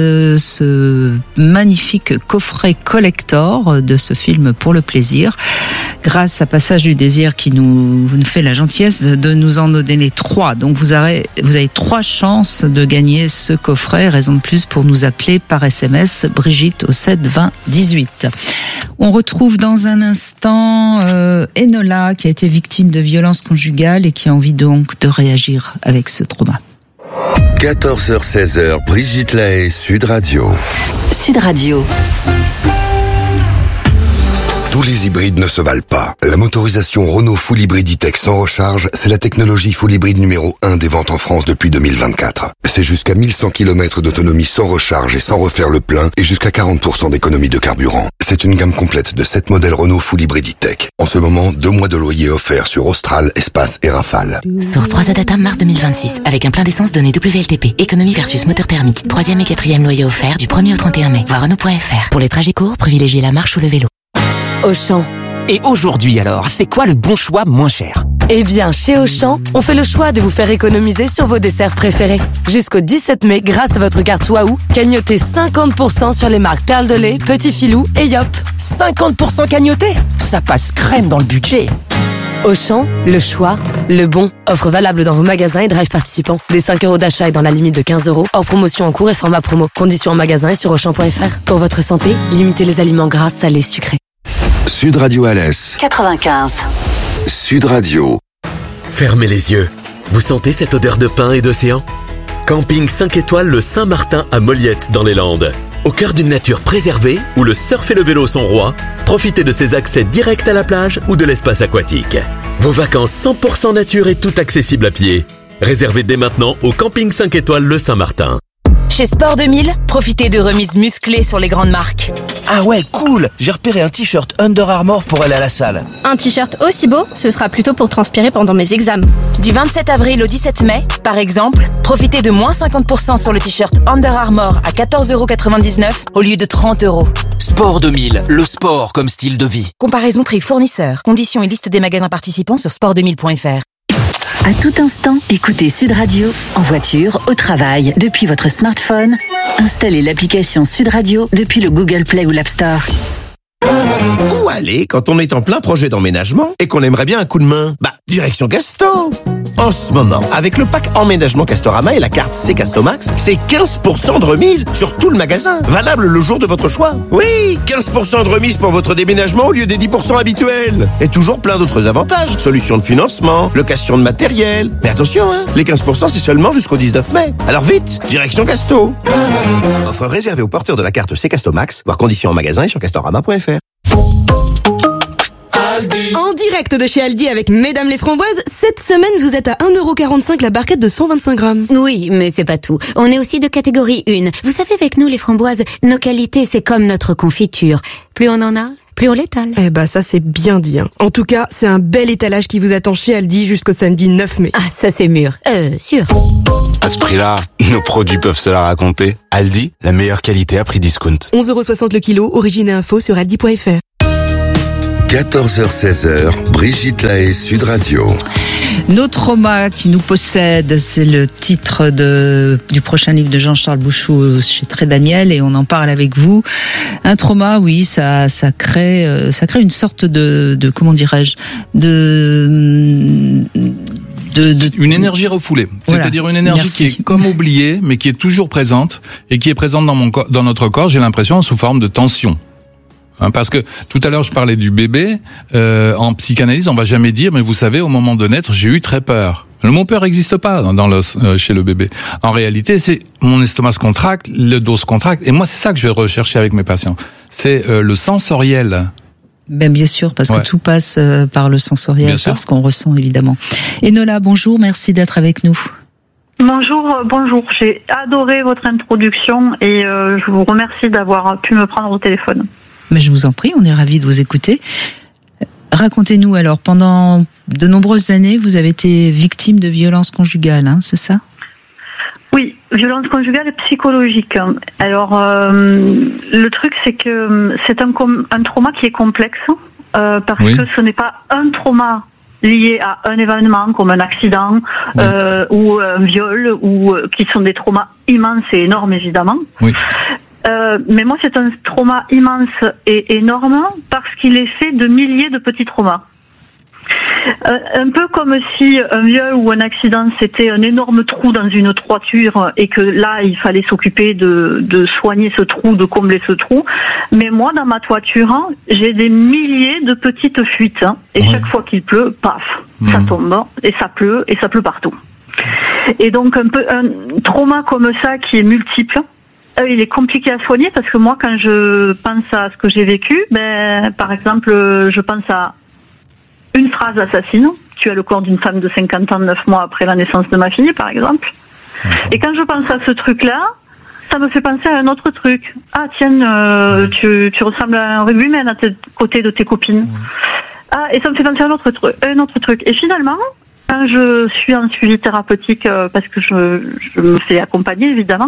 ce magnifique coffret collector de ce film Pour le plaisir, grâce à Passage du désir qui nous fait la gentillesse de nous en donner 3. Donc vous avez 3 chances de gagner ce coffret, raison de plus pour nous appeler par SMS Brigitte au 7 20 18. On retrouve dans un instant Enola qui a été victime de violences conjugales et qui a envie donc de réagir avec ce trauma.
14h-16h, Brigitte Lahaie, Sud Radio.
Sud Radio.
Tous les hybrides ne se valent pas. La motorisation Renault Full Hybrid E-Tech sans recharge, c'est la technologie Full Hybrid numéro 1 des ventes en France depuis 2024. C'est jusqu'à 1100 km d'autonomie sans recharge et sans refaire le plein et jusqu'à 40% d'économie de carburant. C'est une gamme complète de 7 modèles Renault Full Hybrid E-Tech. En ce moment, 2 mois de loyer offerts sur Austral, Espace et Rafale.
Source 3 Adata mars 2026 avec un plein d'essence donné WLTP. Économie versus moteur thermique. 3e et 4e loyer offert du 1er au 31 mai. Voir Renault.fr. Pour les trajets courts, privilégiez la marche ou le vélo.
Auchan. Et aujourd'hui alors, c'est quoi le bon choix moins cher?
Eh bien, chez Auchan, on fait le choix de vous faire économiser sur vos desserts préférés. Jusqu'au 17 mai, grâce à votre carte Waouh, cagnotez 50% sur les marques Perle de lait, Petit Filou et Yop.
50% cagnoté? Ça passe crème dans le budget.
Auchan, le choix, le bon. Offre valable dans vos magasins et drive participants. Des 5 € d'achat et dans la limite de 15 €. Hors promotion en cours et format promo. Conditions en magasin et sur Auchan.fr. Pour votre santé, limitez les aliments gras, salés, sucrés.
Sud Radio Alès
95.
Sud Radio.
Fermez les yeux. Vous sentez cette odeur de pin et d'océan? Camping 5 étoiles le Saint-Martin à Molliette dans les Landes. Au cœur d'une nature préservée, où le surf et le vélo sont rois, profitez de ses accès directs à la plage ou de l'espace aquatique. Vos vacances 100% nature et tout accessible à pied. Réservez dès maintenant au Camping 5 étoiles le Saint-Martin.
Chez Sport 2000, profitez de remises musclées sur les grandes marques.
Ah ouais, cool! J'ai repéré un t-shirt Under Armour pour aller à la salle.
Un t-shirt aussi beau, ce sera plutôt pour transpirer pendant mes examens.
Du 27 avril au 17 mai, par exemple, profitez de moins 50% sur le t-shirt Under Armour à 14,99 € au lieu de 30 €.
Sport 2000, le sport comme style de vie.
Comparaison prix fournisseur. Conditions et liste des magasins participants sur sport2000.fr.
À tout instant, écoutez Sud Radio, en voiture, au travail, depuis votre smartphone. Installez l'application Sud Radio depuis le Google Play ou l'App Store.
Où aller quand on est en plein projet d'emménagement et qu'on aimerait bien un coup de main? Direction Casto. En ce moment, avec le pack emménagement Castorama et la carte C-Castomax, c'est 15% de remise sur tout le magasin. Valable le jour de votre choix. Oui, 15% de remise pour votre déménagement au lieu des 10% habituels. Et toujours plein d'autres avantages. Solutions de financement, location de matériel. Mais attention, les 15% c'est seulement jusqu'au 19 mai. Alors vite, direction Casto. Offre réservée aux porteurs de la carte C-Castomax, voir conditions en magasin et sur castorama.fr.
En direct de chez Aldi avec Mesdames les Framboises, cette semaine vous êtes à 1,45 € la barquette de 125 grammes.
Oui, mais c'est pas tout. On est aussi de catégorie 1. Vous savez, avec nous les framboises, nos qualités c'est comme notre confiture. Plus on en a, plus au létal.
Eh ben ça c'est bien dit. En tout cas, c'est un bel étalage qui vous attend chez Aldi jusqu'au samedi 9 mai.
Ah, ça c'est mûr. Sûr.
À ce prix-là, nos produits peuvent se la raconter. Aldi, la meilleure qualité à prix discount.
11,60€ le kilo, origine et info sur aldi.fr.
14h-16h, Brigitte Lahaie, Sud Radio.
Nos traumas qui nous possèdent, c'est le titre du prochain livre de Jean-Charles Bouchou chez Très Daniel, et on en parle avec vous. Un trauma, oui, ça crée une sorte de comment dirais-je,
une énergie refoulée.
Voilà.
C'est-à-dire une énergie
Merci.
qui est comme oubliée, mais qui est toujours présente, et qui est présente dans notre corps, j'ai l'impression, sous forme de tension. Parce que tout à l'heure je parlais du bébé, en psychanalyse on va jamais dire mais vous savez au moment de naître j'ai eu très peur. Le mot peur n'existe pas chez le bébé. En réalité c'est mon estomac se contracte, le dos se contracte, et moi c'est ça que je vais rechercher avec mes patients. C'est le sensoriel.
Ben bien sûr, parce que tout passe par le sensoriel, par ce qu'on ressent évidemment. Enola, bonjour, merci d'être avec nous.
Bonjour. J'ai adoré votre introduction et je vous remercie d'avoir pu me prendre au téléphone.
Mais je vous en prie, on est ravis de vous écouter. Racontez-nous alors, pendant de nombreuses années, vous avez été victime de violences conjugales, c'est ça ?
Oui, violence conjugale et psychologique. Alors, le truc, c'est que c'est un trauma qui est complexe, parce que ce n'est pas un trauma lié à un événement comme un accident ou un viol, ou qui sont des traumas immenses et énormes, évidemment. Oui. Mais moi, c'est un trauma immense et énorme parce qu'il est fait de milliers de petits traumas. Un peu comme si un viol ou un accident, c'était un énorme trou dans une toiture et que là, il fallait s'occuper de soigner ce trou, de combler ce trou. Mais moi, dans ma toiture, j'ai des milliers de petites fuites. Et chaque fois qu'il pleut, paf, ça tombe. Et ça pleut partout. Et donc, un trauma comme ça qui est multiple, il est compliqué à soigner parce que moi, quand je pense à ce que j'ai vécu, par exemple, je pense à une phrase assassine. Tu as le corps d'une femme de 50 ans, 9 mois après la naissance de ma fille, par exemple. Et quand je pense à ce truc-là, ça me fait penser à un autre truc. Ah, tiens, tu ressembles à un rugbyman à côté de tes copines. Ah, et ça me fait penser à un autre truc. Et finalement, quand je suis en suivi thérapeutique, parce que je me fais accompagner, évidemment,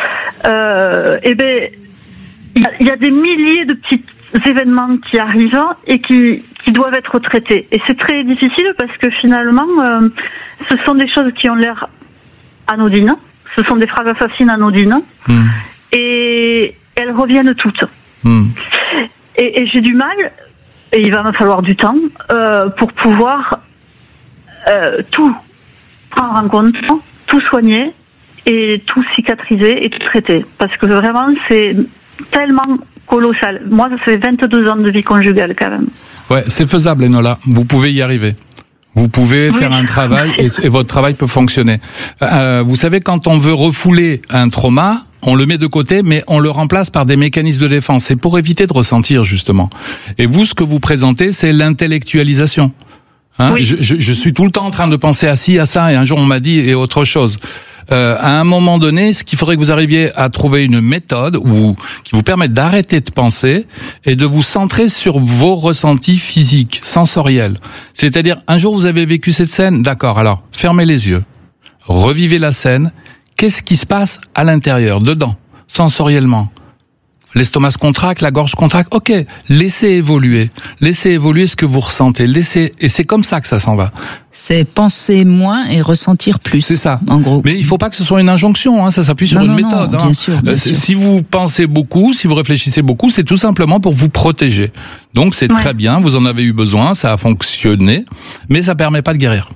il y a des milliers de petits événements qui arrivent et qui doivent être traités. Et c'est très difficile parce que finalement, ce sont des choses qui ont l'air anodines. Ce sont des phrases assassines anodines. Et elles reviennent toutes. Et j'ai du mal, et il va me falloir du temps, pour pouvoir tout prendre en compte, tout soigner et tout cicatriser et tout traiter. Parce que vraiment, c'est tellement colossal. Moi, ça fait 22 ans de vie conjugale quand même.
Ouais, c'est faisable, Enola. Vous pouvez y arriver. Vous pouvez faire un travail et votre travail peut fonctionner. Vous savez, quand on veut refouler un trauma, on le met de côté, mais on le remplace par des mécanismes de défense. C'est pour éviter de ressentir, justement. Et vous, ce que vous présentez, c'est l'intellectualisation. Je suis tout le temps en train de penser à ci, à ça, et un jour on m'a dit et autre chose. À un moment donné, ce qu'il faudrait que vous arriviez à trouver une méthode qui vous permette d'arrêter de penser et de vous centrer sur vos ressentis physiques, sensoriels. C'est-à-dire, un jour vous avez vécu cette scène, d'accord, alors fermez les yeux, revivez la scène, qu'est-ce qui se passe à l'intérieur, dedans, sensoriellement ? L'estomac se contracte, la gorge contracte. Ok, laissez évoluer ce que vous ressentez. Et c'est comme ça que ça s'en va.
C'est penser moins et ressentir plus.
C'est ça,
en gros.
Mais il faut pas que ce soit une injonction. Ça s'appuie sur une méthode.
Bien sûr.
Si vous pensez beaucoup, si vous réfléchissez beaucoup, c'est tout simplement pour vous protéger. Donc c'est très bien. Vous en avez eu besoin, ça a fonctionné, mais ça permet pas de guérir.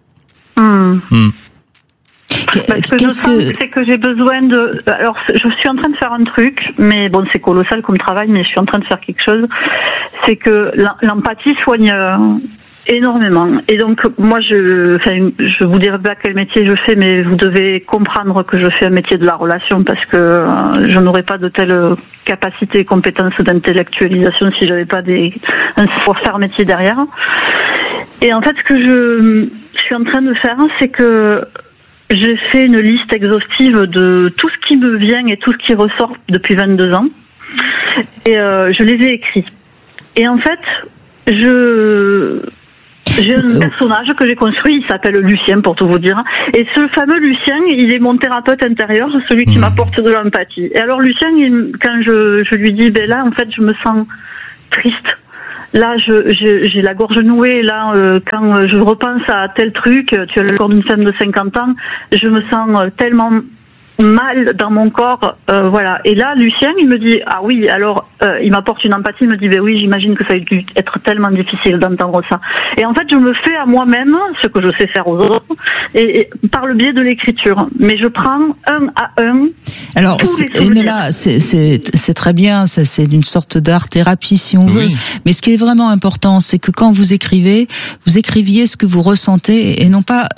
Parce que c'est que j'ai besoin de... Alors, je suis en train de faire un truc, mais bon, c'est colossal comme travail, mais je suis en train de faire quelque chose. C'est que l'empathie soigne énormément. Et donc, moi, je vous dirai pas quel métier je fais, mais vous devez comprendre que je fais un métier de la relation parce que je n'aurais pas de telles capacités et compétences d'intellectualisation si j'avais pas un savoir-faire métier derrière. Et en fait, ce que je suis en train de faire, c'est que j'ai fait une liste exhaustive de tout ce qui me vient et tout ce qui ressort depuis 22 ans. Et je les ai écrits. Et en fait, j'ai un personnage que j'ai construit, il s'appelle Lucien pour tout vous dire. Et ce fameux Lucien, il est mon thérapeute intérieur, celui qui m'apporte de l'empathie. Et alors Lucien, quand je lui dis, ben là en fait je me sens triste. Là j'ai la gorge nouée, là quand je repense à tel truc, tu as le corps d'une femme de 50 ans, je me sens tellement mal dans mon corps, voilà. Et là, Lucien, il me dit, ah oui, alors, il m'apporte une empathie, il me dit, ben oui, j'imagine que ça a dû être tellement difficile d'entendre ça. Et en fait, je me fais à moi-même ce que je sais faire aux autres, et par le biais de l'écriture. Mais je prends un à un.
Alors, Enela, c'est très bien, ça, c'est une sorte d'art-thérapie, si on veut. Mais ce qui est vraiment important, c'est que quand vous écriviez ce que vous ressentez, et non pas,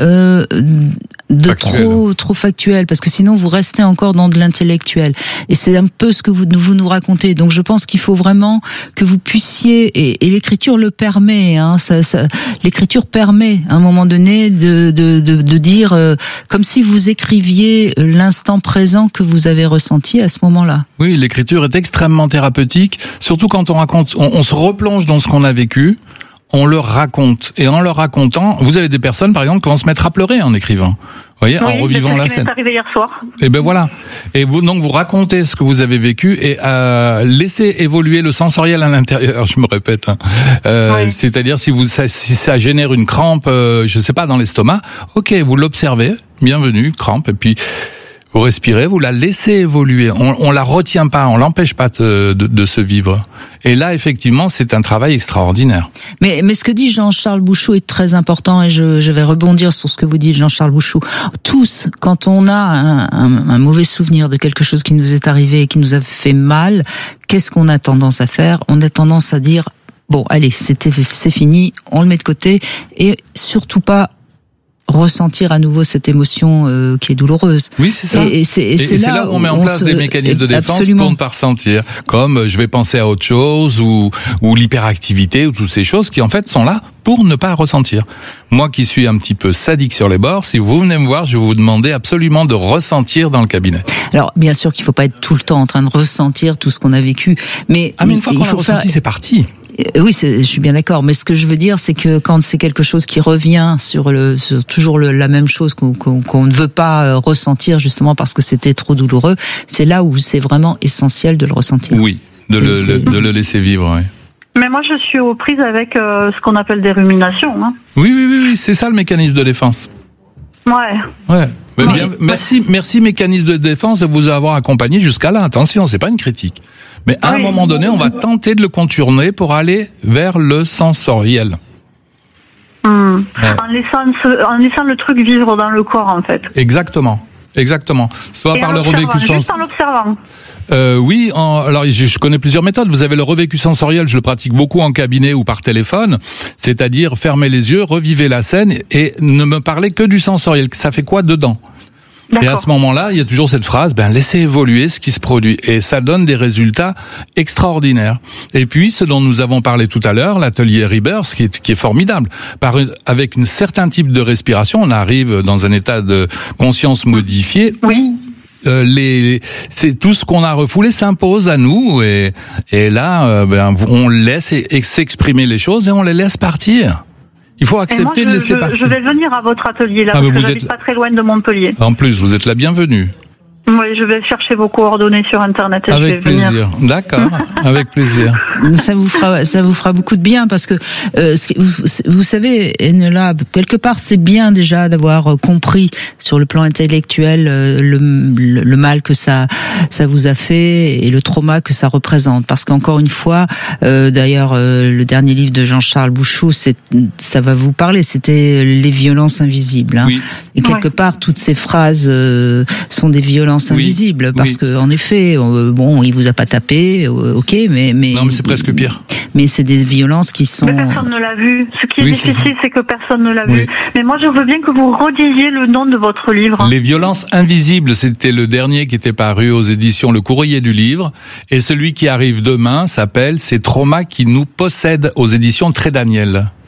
trop factuel, parce que sinon vous restez encore dans de l'intellectuel, et c'est un peu ce que vous nous racontez. Donc je pense qu'il faut vraiment que vous puissiez, et l'écriture le permet, hein, l'écriture permet à un moment donné de dire comme si vous écriviez l'instant présent que vous avez ressenti à ce moment-là.
Oui, l'écriture est extrêmement thérapeutique, surtout quand on raconte, on se replonge dans ce qu'on a vécu. On leur raconte. Et en leur racontant, vous avez des personnes, par exemple, qui vont se mettre à pleurer en écrivant. Vous voyez, en revivant la scène.
C'est arrivé hier soir.
Et ben voilà. Et vous, donc, vous racontez ce que vous avez vécu et laissez évoluer le sensoriel à l'intérieur. Je me répète. Hein. C'est-à-dire, si ça génère une crampe, je sais pas, dans l'estomac, ok, vous l'observez. Bienvenue, crampe. Et puis, vous respirez, vous la laissez évoluer. On la retient pas, on l'empêche pas de se vivre. Et là, effectivement, c'est un travail extraordinaire.
Mais ce que dit Jean-Charles Bouchou est très important, et je vais rebondir sur ce que vous dites, Jean-Charles Bouchou. Tous, quand on a un mauvais souvenir de quelque chose qui nous est arrivé et qui nous a fait mal, qu'est-ce qu'on a tendance à faire? On a tendance à dire, bon, allez, c'est fini, on le met de côté, et surtout pas ressentir à nouveau cette émotion qui est douloureuse.
Oui, c'est ça. Et c'est là où on met en place des mécanismes de défense pour ne pas ressentir. Comme je vais penser à autre chose, ou l'hyperactivité, ou toutes ces choses qui en fait sont là pour ne pas ressentir. Moi qui suis un petit peu sadique sur les bords, si vous venez me voir, je vais vous demander absolument de ressentir dans le cabinet.
Alors, bien sûr qu'il faut pas être tout le temps en train de ressentir tout ce qu'on a vécu, mais
une fois qu'on l'a ressenti, c'est parti.
Oui, je suis bien d'accord, mais ce que je veux dire, c'est que quand c'est quelque chose qui revient sur toujours la même chose qu'on ne veut pas ressentir, justement parce que c'était trop douloureux, c'est là où c'est vraiment essentiel de le ressentir.
Oui, de le laisser vivre, oui.
Mais moi, je suis aux prises avec ce qu'on appelle des ruminations. Hein.
Oui, c'est ça le mécanisme de défense. Ouais. Merci mécanisme de défense de vous avoir accompagné jusqu'à là. Attention, c'est pas une critique. Mais à un moment donné, on va tenter de le contourner pour aller vers le sensoriel.
Ouais. En laissant le truc vivre dans le corps, en fait.
Exactement. Soit par le revécu sensoriel.
Juste en l'observant.
Alors je connais plusieurs méthodes. Vous avez le revécu sensoriel, je le pratique beaucoup en cabinet ou par téléphone. C'est-à-dire fermer les yeux, revivez la scène et ne me parlez que du sensoriel. Ça fait quoi dedans ? Et à ce moment-là, il y a toujours cette phrase, laissez évoluer ce qui se produit. Et ça donne des résultats extraordinaires. Et puis, ce dont nous avons parlé tout à l'heure, l'atelier Rebirth, qui est formidable. Avec un certain type de respiration, on arrive dans un état de conscience modifié où c'est tout ce qu'on a refoulé s'impose à nous. Et là, on laisse s'exprimer les choses et on les laisse partir. Il faut accepter de laisser partir.
Je vais venir à votre atelier là, parce que j'habite pas très loin de Montpellier.
En plus, vous êtes la bienvenue.
Oui, je vais chercher vos coordonnées sur Internet et
avec
je vais
plaisir.
Venir.
D'accord, avec plaisir.
Ça vous fera beaucoup de bien parce que vous savez, Enela, quelque part, c'est bien déjà d'avoir compris sur le plan intellectuel le mal que ça vous a fait et le trauma que ça représente. Parce qu'encore une fois, d'ailleurs, le dernier livre de Jean-Charles Bouchou, ça va vous parler. C'était les violences invisibles. Hein. Oui. Et quelque part, toutes ces phrases sont des violences invisible parce que en effet il vous a pas tapé, ok, mais non,
mais c'est presque pire.
Mais c'est des violences qui sont.
Mais personne ne l'a vu. Ce qui est difficile, c'est que personne ne l'a vu. Mais moi, je veux bien que vous redisiez le nom de votre livre.
Les violences invisibles, c'était le dernier qui était paru aux éditions Le Courrier du Livre, et celui qui arrive demain s'appelle Ces traumas qui nous possèdent aux éditions Trédaniel.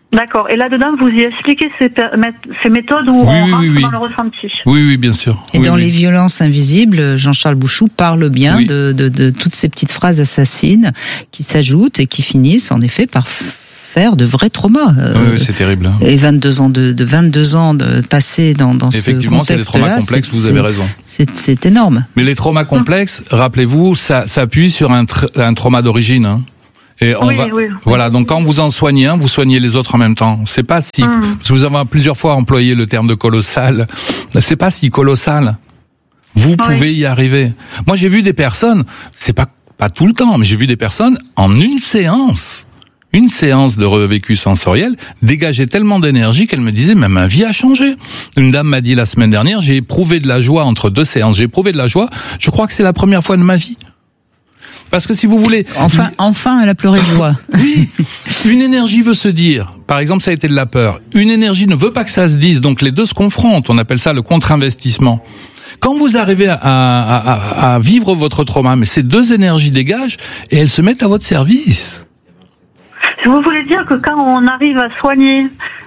D'accord. Et là-dedans, vous y expliquez ces méthodes où on rentre dans le ressenti.
Oui, bien sûr.
Et dans les violences invisibles, Jean-Charles Bouchou parle bien de toutes ces petites phrases assassines qui s'ajoutent et qui finissent en effet par faire de vrais traumas.
Oui, c'est terrible.
Et 22 ans de passés dans ce contexte-là.
Effectivement, c'est des traumas complexes, vous avez raison.
C'est énorme.
Mais les traumas complexes, rappelez-vous, ça appuie sur un trauma d'origine, hein. Et voilà, donc quand vous en soignez un, vous soignez les autres en même temps. C'est pas si, parce que vous avez plusieurs fois employé le terme de colossal. C'est pas si colossal. Vous pouvez y arriver. Moi, j'ai vu des personnes, c'est pas tout le temps, mais j'ai vu des personnes en une séance de revécu sensoriel dégager tellement d'énergie qu'elle me disait, mais ma vie a changé. Une dame m'a dit la semaine dernière, j'ai éprouvé de la joie entre 2 séances. J'ai éprouvé de la joie. Je crois que c'est la première fois de ma vie. Parce que si vous voulez...
Enfin, elle a pleuré de joie.
Oui, une énergie veut se dire. Par exemple, ça a été de la peur. Une énergie ne veut pas que ça se dise, donc les deux se confrontent. On appelle ça le contre-investissement. Quand vous arrivez à vivre votre trauma, mais ces 2 énergies dégagent et elles se mettent à votre service.
Si vous voulez dire que quand on arrive à soigner...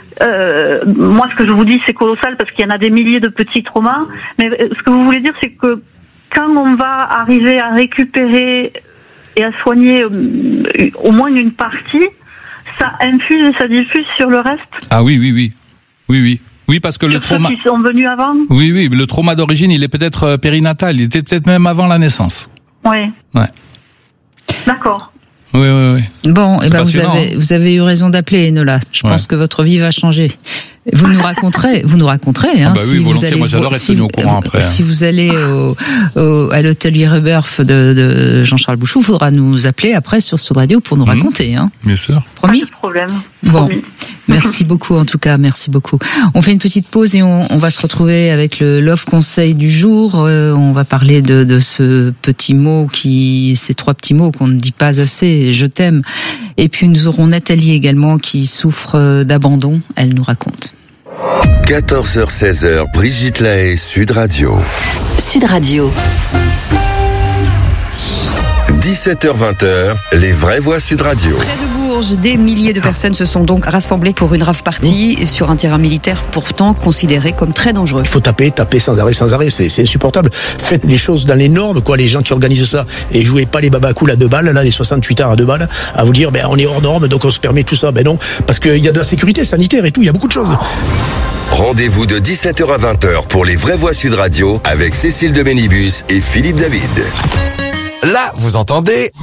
moi, ce que je vous dis, c'est colossal parce qu'il y en a des milliers de petits traumas. Mais ce que vous voulez dire, c'est que quand on va arriver à récupérer et à soigner au moins une partie, ça infuse et ça diffuse sur le reste.
Ah oui, parce que le trauma...
Ceux qui sont venus avant.
Oui, le trauma d'origine, il est peut-être périnatal, il était peut-être même avant la naissance.
Oui. Ouais. D'accord.
Oui.
Bon, vous avez eu raison d'appeler, Enola. Je pense que votre vie va changer. Vous nous raconterez, hein.
Oui, volontiers. Moi, j'adore être tenu au courant après.
Si vous allez à l'hôtelier Reberf de Jean-Charles Bouchou, il faudra nous appeler après sur Sud Radio pour nous raconter, hein.
Bien sûr.
Promis?
Pas de problème.
Bon. Merci beaucoup, en tout cas, merci beaucoup. On fait une petite pause et on va se retrouver avec le Love Conseil du jour. On va parler de ce petit mot ces 3 petits mots qu'on ne dit pas assez, je t'aime. Et puis nous aurons Nathalie également qui souffre d'abandon. Elle nous raconte.
14h-16h, Brigitte Lahaie, Sud Radio.
Sud Radio.
17h-20h, les vraies voix Sud Radio.
Près de Bourges, des milliers de personnes se sont donc rassemblées pour une rave party sur un terrain militaire pourtant considéré comme très dangereux.
Il faut taper sans arrêt, c'est insupportable. Faites les choses dans les normes, les gens qui organisent ça, et jouez pas les babacools à 2 balles, là, les 68 heures à 2 balles, à vous dire, on est hors norme, donc on se permet tout ça. Non, parce qu'il y a de la sécurité sanitaire et tout, il y a beaucoup de choses.
Rendez-vous de 17h à 20h pour les vraies voix Sud Radio avec Cécile de Bénibus et Philippe David.
Là, vous entendez?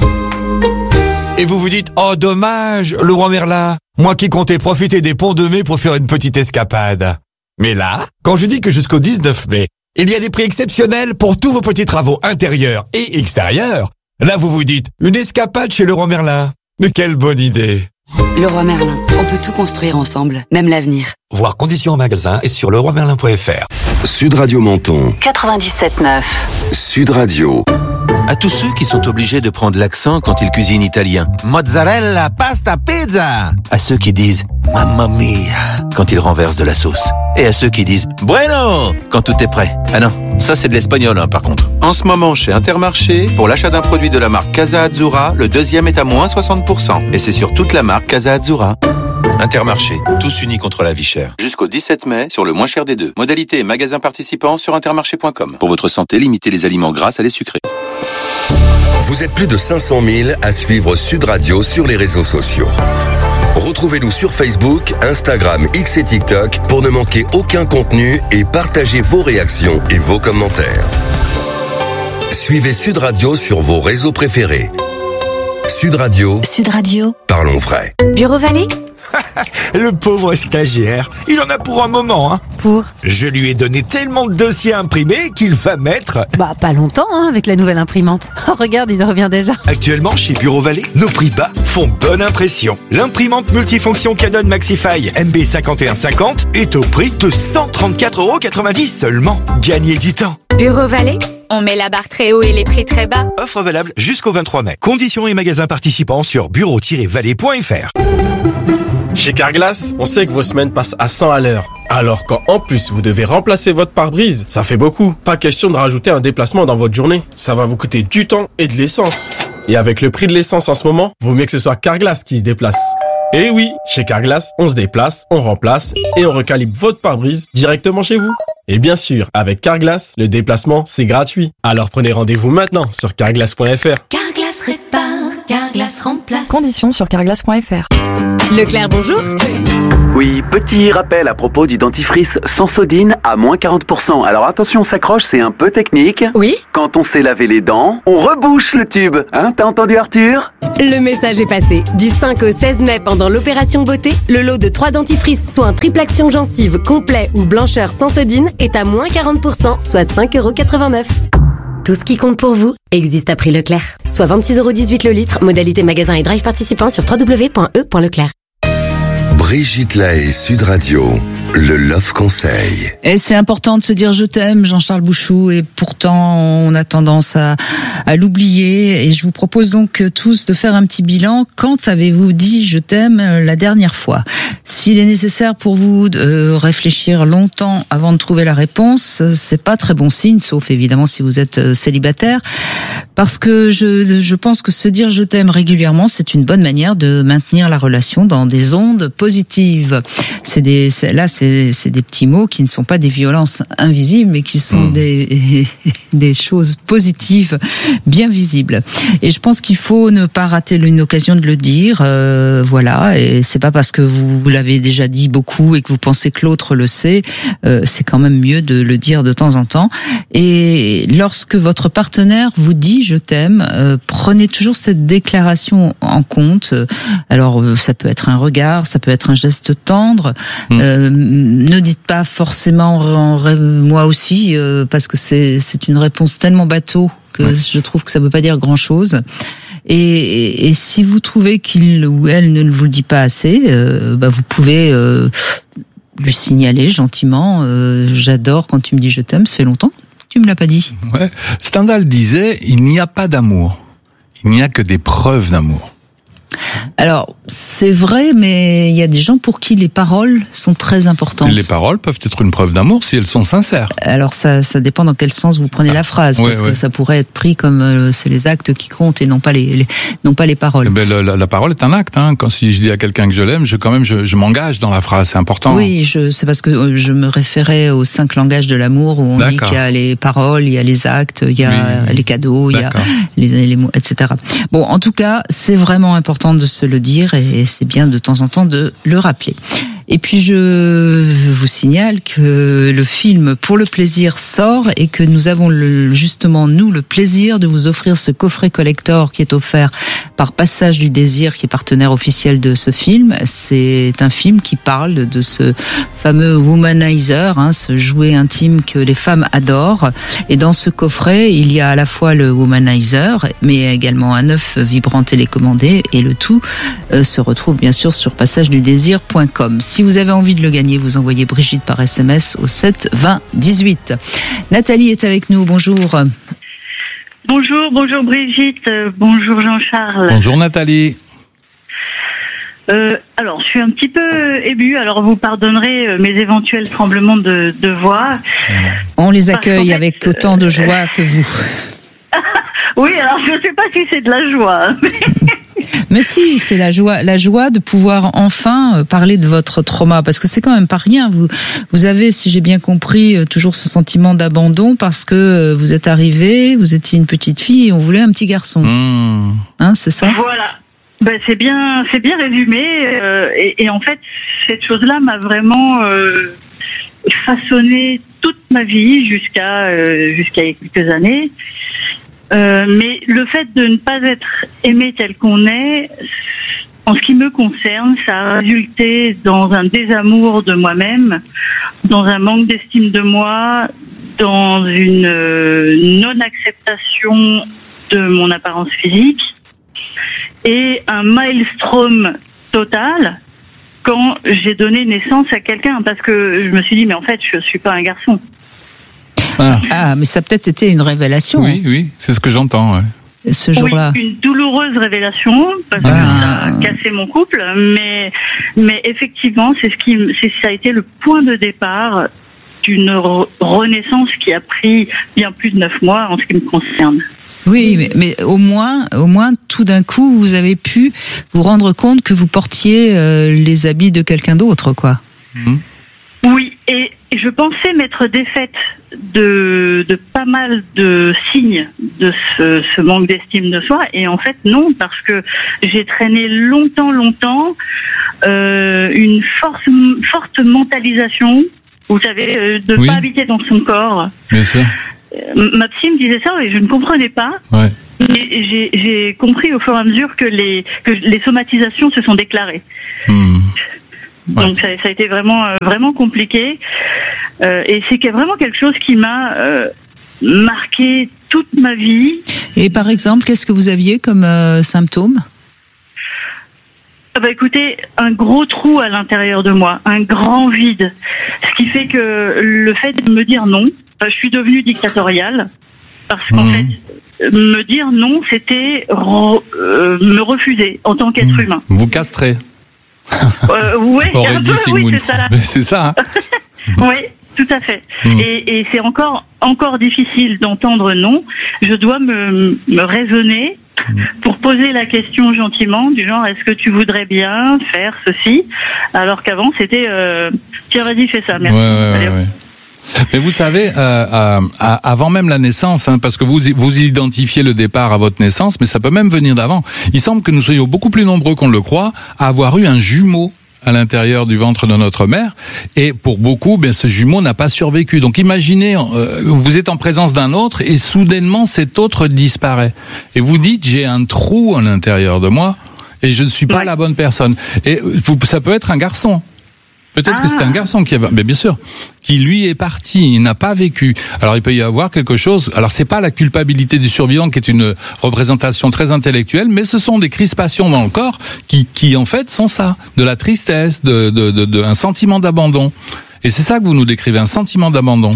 Et vous vous dites, oh dommage, le roi Merlin, moi qui comptais profiter des ponts de mai pour faire une petite escapade. Mais là, quand je dis que jusqu'au 19 mai, il y a des prix exceptionnels pour tous vos petits travaux intérieurs et extérieurs, là vous vous dites, une escapade chez le roi Merlin. Mais quelle bonne idée!
Le roi Merlin, on peut tout construire ensemble, même l'avenir.
Voir conditions en magasin et sur leroimerlin.fr.
Sud Radio Menton.
97.9.
Sud Radio.
À tous ceux qui sont obligés de prendre l'accent quand ils cuisinent italien. Mozzarella, pasta, pizza. À ceux qui disent mamma mia quand ils renversent de la sauce. Et à ceux qui disent bueno quand tout est prêt. Ah non, ça c'est de l'espagnol par contre. En ce moment chez Intermarché, pour l'achat d'un produit de la marque Casa Azzurra, le deuxième est à moins 60%. Et c'est sur toute la marque Casa Azzurra. Intermarché, tous unis contre la vie chère. Jusqu'au 17 mai, sur le moins cher des 2. Modalité et magasins participants sur intermarché.com. Pour votre santé, limitez les aliments gras à les sucrés.
Vous êtes plus de 500 000 à suivre Sud Radio sur les réseaux sociaux. Retrouvez-nous sur Facebook, Instagram, X et TikTok pour ne manquer aucun contenu et partagez vos réactions et vos commentaires. Suivez Sud Radio sur vos réseaux préférés. Sud Radio.
Sud Radio.
Parlons vrai.
Bureau Vallée.
Le pauvre stagiaire, il en a pour un moment, hein.
Pour?
Je lui ai donné tellement de dossiers imprimés qu'il va mettre...
pas longtemps, avec la nouvelle imprimante. Oh, regarde, il revient déjà.
Actuellement, chez Bureau Vallée, nos prix bas font bonne impression. L'imprimante multifonction Canon Maxify MB5150 est au prix de 134,90€ seulement. Gagnez du temps.
Bureau Vallée, on met la barre très haut et les prix très bas.
Offre valable jusqu'au 23 mai. Conditions et magasins participants sur bureau-vallée.fr.
Chez Carglass, on sait que vos semaines passent à 100 à l'heure. Alors quand en plus vous devez remplacer votre pare-brise, ça fait beaucoup. Pas question de rajouter un déplacement dans votre journée. Ça va vous coûter du temps et de l'essence. Et avec le prix de l'essence en ce moment, vaut mieux que ce soit Carglass qui se déplace. Eh oui, chez Carglass, on se déplace, on remplace et on recalibre votre pare-brise directement chez vous. Et bien sûr, avec Carglass, le déplacement, c'est gratuit. Alors prenez rendez-vous maintenant sur carglass.fr.
Carglass répare, Carglass remplace.
Conditions sur carglass.fr.
Leclerc, bonjour.
Oui, petit rappel à propos du dentifrice Sensodine à moins 40%. Alors attention, on s'accroche, c'est un peu technique.
Oui.
Quand on s'est lavé les dents, on rebouche le tube. Hein, t'as entendu Arthur ?
Le message est passé. Du 5 au 16 mai, pendant l'opération beauté, le lot de 3 dentifrices soins triple action gencive complet ou blancheur Sensodine est à moins 40%, soit 5,89 €. Tout ce qui compte pour vous existe à prix Leclerc. Soit 26,18 € le litre, modalité magasin et drive participant sur www.e.leclerc.
Brigitte Lahaie, Sud Radio, le Love Conseil.
Et c'est important de se dire je t'aime, Jean-Charles Bouchou, et pourtant on a tendance à l'oublier. Et je vous propose donc tous de faire un petit bilan. Quand avez-vous dit je t'aime la dernière fois ? S'il est nécessaire pour vous de réfléchir longtemps avant de trouver la réponse, c'est pas très bon signe, sauf évidemment si vous êtes célibataire, parce que je pense que se dire je t'aime régulièrement, c'est une bonne manière de maintenir la relation dans des ondes positives. C'est des petits mots qui ne sont pas des violences invisibles, mais qui sont des choses positives, bien visibles. Et je pense qu'il faut ne pas rater une occasion de le dire, voilà. Et c'est pas parce que vous l'avez déjà dit beaucoup et que vous pensez que l'autre le sait, c'est quand même mieux de le dire de temps en temps. Et lorsque votre partenaire vous dit je t'aime, prenez toujours cette déclaration en compte. Alors ça peut être un regard, ça peut être un geste tendre. Ne dites pas forcément moi aussi, parce que c'est une réponse tellement bateau que je trouve que ça veut pas dire grand chose. Et si vous trouvez qu'il ou elle ne vous le dit pas assez, vous pouvez lui signaler gentiment. J'adore quand tu me dis je t'aime, ça fait longtemps que tu me l'as pas dit.
Ouais. Stendhal disait il n'y a pas d'amour, il n'y a que des preuves d'amour.
Alors, c'est vrai, mais il y a des gens pour qui les paroles sont très importantes.
Les paroles peuvent être une preuve d'amour si elles sont sincères.
Alors, ça dépend dans quel sens vous prenez la phrase, parce que ça pourrait être pris comme c'est les actes qui comptent et non pas les paroles.
Mais la parole est un acte. Hein. Quand si je dis à quelqu'un que je l'aime, je m'engage dans la phrase, c'est important.
Oui, c'est parce que je me référais aux 5 langages de l'amour où on dit qu'il y a les paroles, il y a les actes, il y a les cadeaux, il y a les mots, etc. Bon, en tout cas, c'est vraiment important de se le dire et c'est bien de temps en temps de le rappeler. Et puis je vous signale que le film Pour le plaisir sort et que nous avons justement le plaisir de vous offrir ce coffret collector qui est offert par Passage du Désir, qui est partenaire officiel de ce film. C'est un film qui parle de ce fameux womanizer, ce jouet intime que les femmes adorent. Et dans ce coffret, il y a à la fois le womanizer, mais également un œuf vibrant télécommandé, et le tout se retrouve bien sûr sur passagedu-désir.com. Si vous avez envie de le gagner, vous envoyez Brigitte par SMS au 7 20 18. Nathalie est avec nous, bonjour.
Bonjour Brigitte, bonjour Jean-Charles.
Bonjour Nathalie.
Alors, je suis un petit peu émue, alors vous pardonnerez mes éventuels tremblements de voix.
On les accueille avec autant de joie que vous.
Oui, alors je ne sais pas si c'est de la joie.
Mais si, c'est la joie de pouvoir enfin parler de votre trauma, parce que c'est quand même pas rien. Vous avez, si j'ai bien compris, toujours ce sentiment d'abandon parce que vous êtes arrivée, vous étiez une petite fille et on voulait un petit garçon. Hein, c'est ça ?
Voilà. C'est bien résumé. Et en fait, cette chose-là m'a vraiment façonné toute ma vie jusqu'à il y a quelques années. Mais le fait de ne pas être aimé tel qu'on est, en ce qui me concerne, ça a résulté dans un désamour de moi-même, dans un manque d'estime de moi, dans une non-acceptation de mon apparence physique et un maelstrom total quand j'ai donné naissance à quelqu'un, parce que je me suis dit mais en fait je suis pas un garçon.
Ah, mais ça a peut-être été une révélation.
Oui, c'est ce que j'entends. Ouais.
Ce jour-là.
Oui, une douloureuse révélation parce que ça a cassé mon couple, mais effectivement, ça a été le point de départ d'une renaissance qui a pris bien plus de 9 mois en ce qui me concerne.
Oui, mais au moins, tout d'un coup, vous avez pu vous rendre compte que vous portiez les habits de quelqu'un d'autre, quoi.
Oui, et je pensais m'être défaite de pas mal de signes de ce manque d'estime de soi, et en fait non, parce que j'ai traîné longtemps une forte mentalisation, vous savez, de pas habiter dans son corps.
Bien sûr.
Ma psy me disait ça et je ne comprenais pas.
Ouais.
Et j'ai compris au fur et à mesure que les somatisations se sont déclarées.
Ouais.
Donc ça a été vraiment compliqué. Et c'est vraiment quelque chose qui m'a marqué toute ma vie.
Et par exemple, qu'est-ce que vous aviez comme symptômes ?
Écoutez, un gros trou à l'intérieur de moi, un grand vide. Ce qui fait que le fait de me dire non, je suis devenue dictatoriale, parce qu'en fait, me dire non, c'était me refuser en tant qu'être humain.
Vous castrez.
Oui,
c'est ça. Mais c'est ça. Hein.
Oui, tout à fait. Et c'est encore difficile d'entendre non. Je dois me raisonner pour poser la question gentiment, du genre est-ce que tu voudrais bien faire ceci, alors qu'avant c'était tiens vas-y fais ça, merci.
Ouais. Mais vous savez, avant même la naissance, hein, parce que vous identifiez le départ à votre naissance, mais ça peut même venir d'avant. Il semble que nous soyons beaucoup plus nombreux qu'on le croit à avoir eu un jumeau à l'intérieur du ventre de notre mère, et pour beaucoup, ce jumeau n'a pas survécu. Donc imaginez, vous êtes en présence d'un autre et soudainement cet autre disparaît. Et vous dites, j'ai un trou à l'intérieur de moi et je ne suis pas la bonne personne. Et ça peut être un garçon. Peut-être que c'est un garçon mais bien sûr, qui lui est parti, il n'a pas vécu. Alors il peut y avoir quelque chose. Alors c'est pas la culpabilité du survivant qui est une représentation très intellectuelle, mais ce sont des crispations dans le corps qui en fait sont ça, de la tristesse, de un sentiment d'abandon. Et c'est ça que vous nous décrivez, un sentiment d'abandon.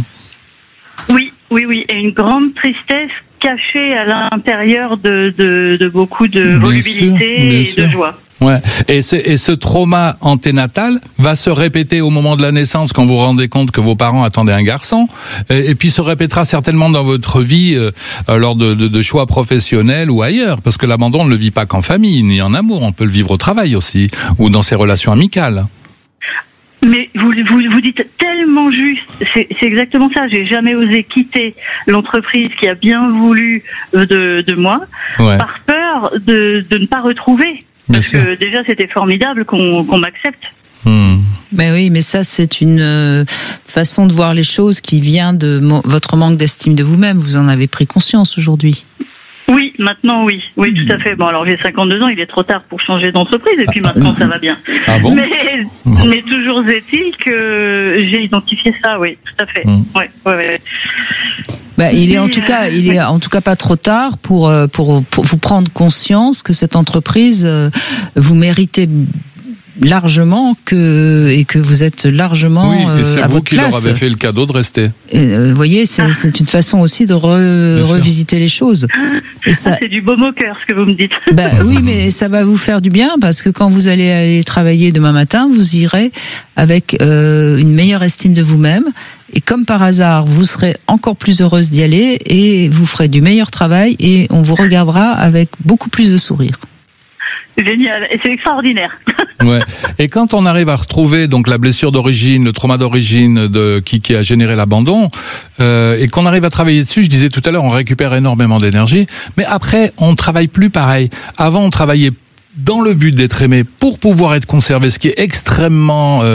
Oui, et une grande tristesse cachée à l'intérieur de beaucoup de volubilité et de joie.
Ouais. Et ce trauma anténatal va se répéter au moment de la naissance quand vous vous rendez compte que vos parents attendaient un garçon, et puis se répétera certainement dans votre vie lors de choix professionnels ou ailleurs, parce que l'abandon on ne le vit pas qu'en famille ni en amour, on peut le vivre au travail aussi ou dans ses relations amicales.
Mais vous dites tellement juste, c'est exactement ça. J'ai jamais osé quitter l'entreprise qui a bien voulu de moi par peur de ne pas retrouver. Parce que déjà c'était formidable qu'on m'accepte.
Ben oui, mais ça c'est une façon de voir les choses qui vient de votre manque d'estime de vous-même. Vous en avez pris conscience aujourd'hui.
Oui, maintenant oui, tout à fait. Bon, alors j'ai 52 ans, il est trop tard pour changer d'entreprise, et puis maintenant ça va bien.
Ah bon ?
Mais toujours est-il que j'ai identifié ça, oui, tout à fait. Ouais.
Il est en tout cas pas trop tard pour vous prendre conscience que cette entreprise vous méritez largement et que vous êtes largement
et c'est
à
vous
votre
qui
place.
leur avez fait le cadeau de rester.
Vous voyez, c'est une façon aussi de revisiter les choses. Et ça,
c'est du baume au cœur ce que vous me dites.
Oui, mais ça va vous faire du bien parce que quand vous allez aller travailler demain matin, vous irez avec une meilleure estime de vous-même. Et comme par hasard, vous serez encore plus heureuse d'y aller et vous ferez du meilleur travail et on vous regardera avec beaucoup plus de sourire.
Génial, et c'est extraordinaire.
Ouais. Et quand on arrive à retrouver donc la blessure d'origine, le trauma d'origine qui a généré l'abandon, et qu'on arrive à travailler dessus, je disais tout à l'heure, on récupère énormément d'énergie, mais après on travaille plus pareil. Avant on travaillait dans le but d'être aimé pour pouvoir être conservé, ce qui est extrêmement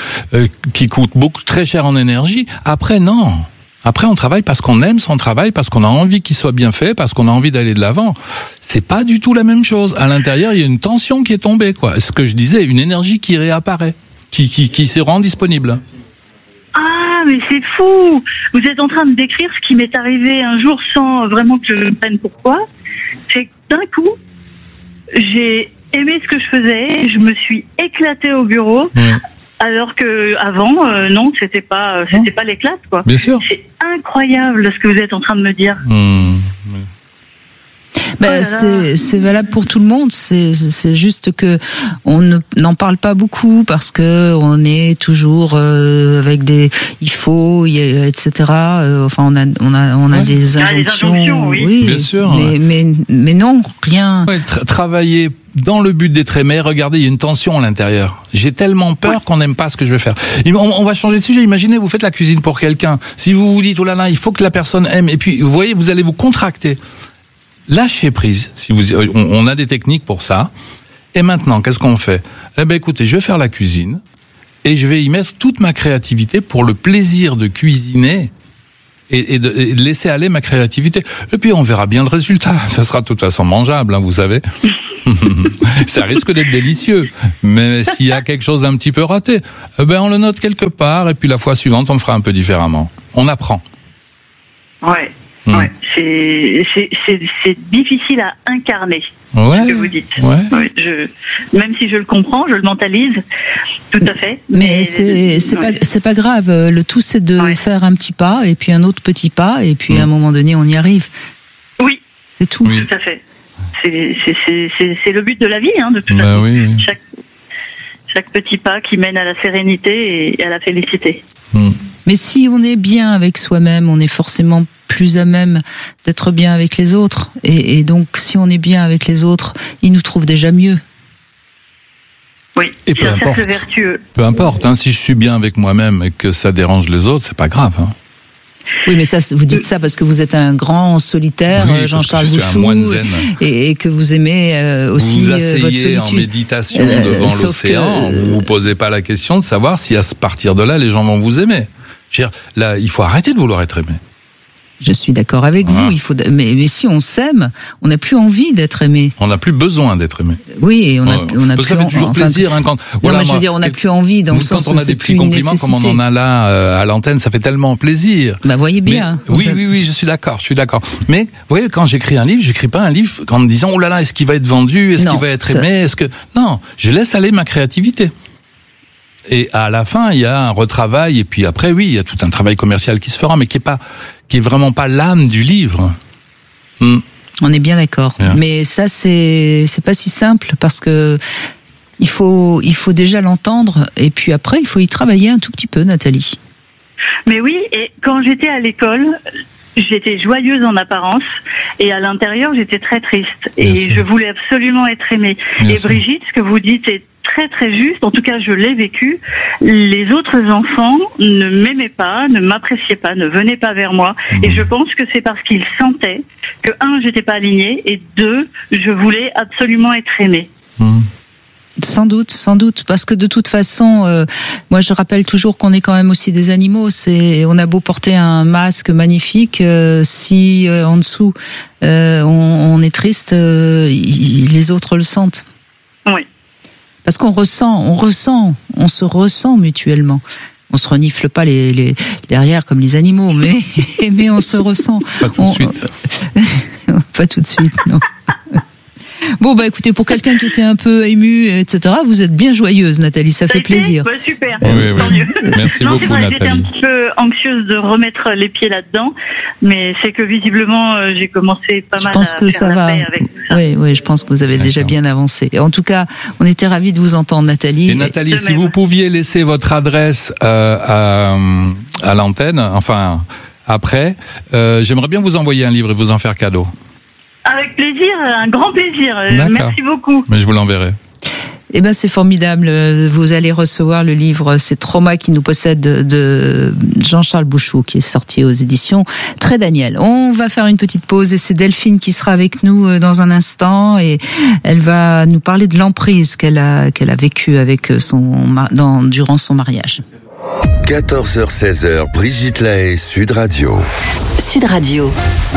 qui coûte beaucoup très cher en énergie. Après non. Après, on travaille parce qu'on aime son travail, parce qu'on a envie qu'il soit bien fait, parce qu'on a envie d'aller de l'avant. C'est pas du tout la même chose. À l'intérieur, il y a une tension qui est tombée, quoi. Ce que je disais, une énergie qui réapparaît, qui se rend disponible.
Ah, mais c'est fou! Vous êtes en train de décrire ce qui m'est arrivé un jour sans vraiment que je comprenne pourquoi. C'est que d'un coup, j'ai aimé ce que je faisais, je me suis éclatée au bureau. Alors que avant, non, c'était pas l'éclate, quoi.
Bien sûr.
C'est incroyable ce que vous êtes en train de me dire.
C'est valable pour tout le monde. C'est juste que on n'en parle pas beaucoup parce que on est toujours avec des etc. Enfin, on a des injonctions.
Oui, bien sûr.
Mais non, rien.
Ouais, travailler dans le but d'être aimé. Regardez, il y a une tension à l'intérieur. J'ai tellement peur qu'on n'aime pas ce que je vais faire. On va changer de sujet. Imaginez, vous faites la cuisine pour quelqu'un. Si vous vous dites, oh là là, il faut que la personne aime. Et puis, vous voyez, vous allez vous contracter. Lâchez prise. On a des techniques pour ça. Et maintenant, qu'est-ce qu'on fait? Écoutez, je vais faire la cuisine et je vais y mettre toute ma créativité pour le plaisir de cuisiner et de laisser aller ma créativité. Et puis, on verra bien le résultat. Ça sera de toute façon mangeable, vous savez. Ça risque d'être délicieux. Mais s'il y a quelque chose d'un petit peu raté, on le note quelque part et puis la fois suivante, on le fera un peu différemment. On apprend.
Ouais. Ouais, c'est difficile à incarner, ce que vous dites. Ouais, même si je le comprends, je le mentalise, tout à fait.
Mais c'est pas grave. Le tout, c'est de faire un petit pas et puis un autre petit pas et puis à un moment donné, on y arrive.
Oui.
C'est tout.
Tout à fait. C'est le but de la vie, de toute façon.
Oui.
Chaque petit pas qui mène à la sérénité et à la félicité.
Mais si on est bien avec soi-même, on est forcément plus à même d'être bien avec les autres. Et donc, si on est bien avec les autres, ils nous trouvent déjà mieux.
Oui,
et peu importe.
Cercle vertueux.
Peu importe, si je suis bien avec moi-même et que ça dérange les autres, c'est pas grave.
Oui, mais ça, vous dites ça parce que vous êtes un grand solitaire, Jean-Charles Bouchou, et que vous aimez aussi
vous
votre solitude.
Vous asseyez en méditation devant l'océan, vous vous posez pas la question de savoir si à partir de là, les gens vont vous aimer. Je veux dire, là, il faut arrêter de vouloir être aimé.
Je suis d'accord avec vous. Mais si on s'aime, on n'a plus envie d'être aimé.
On n'a plus besoin d'être aimé.
Oui, et on a plus.
Ça fait toujours plaisir quand.
Voilà, je veux dire, on n'a plus envie dans le sens
quand on a des petits compliments comme on en a là à l'antenne, ça fait tellement plaisir.
Voyez bien.
Oui, je suis d'accord. Mais vous voyez, quand j'écris un livre, j'écris pas un livre en me disant oh là là, est-ce qu'il va être vendu, est-ce qu'il va être aimé, non, je laisse aller ma créativité. Et à la fin, il y a un retravail, et puis après, il y a tout un travail commercial qui se fera, mais qui est vraiment pas l'âme du livre.
On est bien d'accord.
Bien.
Mais ça, c'est pas si simple, parce que il faut déjà l'entendre, et puis après, il faut y travailler un tout petit peu, Nathalie.
Mais oui, et quand j'étais à l'école, j'étais joyeuse en apparence, et à l'intérieur, j'étais très triste. Bien sûr. Je voulais absolument être aimée. Bien sûr. Brigitte, ce que vous dites est très très juste, en tout cas je l'ai vécu. Les autres enfants ne m'aimaient pas, ne m'appréciaient pas, ne venaient pas vers moi, et je pense que c'est parce qu'ils sentaient que j'étais pas alignée, et 2, je voulais absolument être aimée.
Sans doute, parce que de toute façon, moi je rappelle toujours qu'on est quand même aussi des animaux. On a beau porter un masque magnifique, si en dessous on est triste, les autres le sentent.
Oui.
Parce qu'on on se ressent mutuellement. On se renifle pas les derrière comme les animaux, mais on se ressent.
Pas tout de suite.
Pas tout de suite, non. Bon, écoutez, pour quelqu'un qui était un peu ému, etc., vous êtes bien joyeuse, Nathalie, ça fait plaisir.
Super,
tant mieux. Merci beaucoup,
c'est vrai,
Nathalie.
j'étais un petit peu anxieuse de remettre les pieds là-dedans, mais c'est que visiblement, j'ai commencé pas mal à faire la paix avec tout ça.
Oui, je pense que vous avez déjà bien avancé. En tout cas, on était ravis de vous entendre, Nathalie.
Et Nathalie, si vous pouviez laisser votre adresse à l'antenne, enfin, après, j'aimerais bien vous envoyer un livre et vous en faire cadeau.
Avec plaisir, un grand plaisir. Merci beaucoup.
Mais je vous l'enverrai.
C'est formidable. Vous allez recevoir le livre C'est Trauma qui nous possède de Jean-Charles Bouchou, qui est sorti aux éditions Très Daniel. On va faire une petite pause et c'est Delphine qui sera avec nous dans un instant et elle va nous parler de l'emprise qu'elle a vécue avec durant son mariage.
14h-16h, Brigitte Lahaie, Sud Radio.
Sud Radio.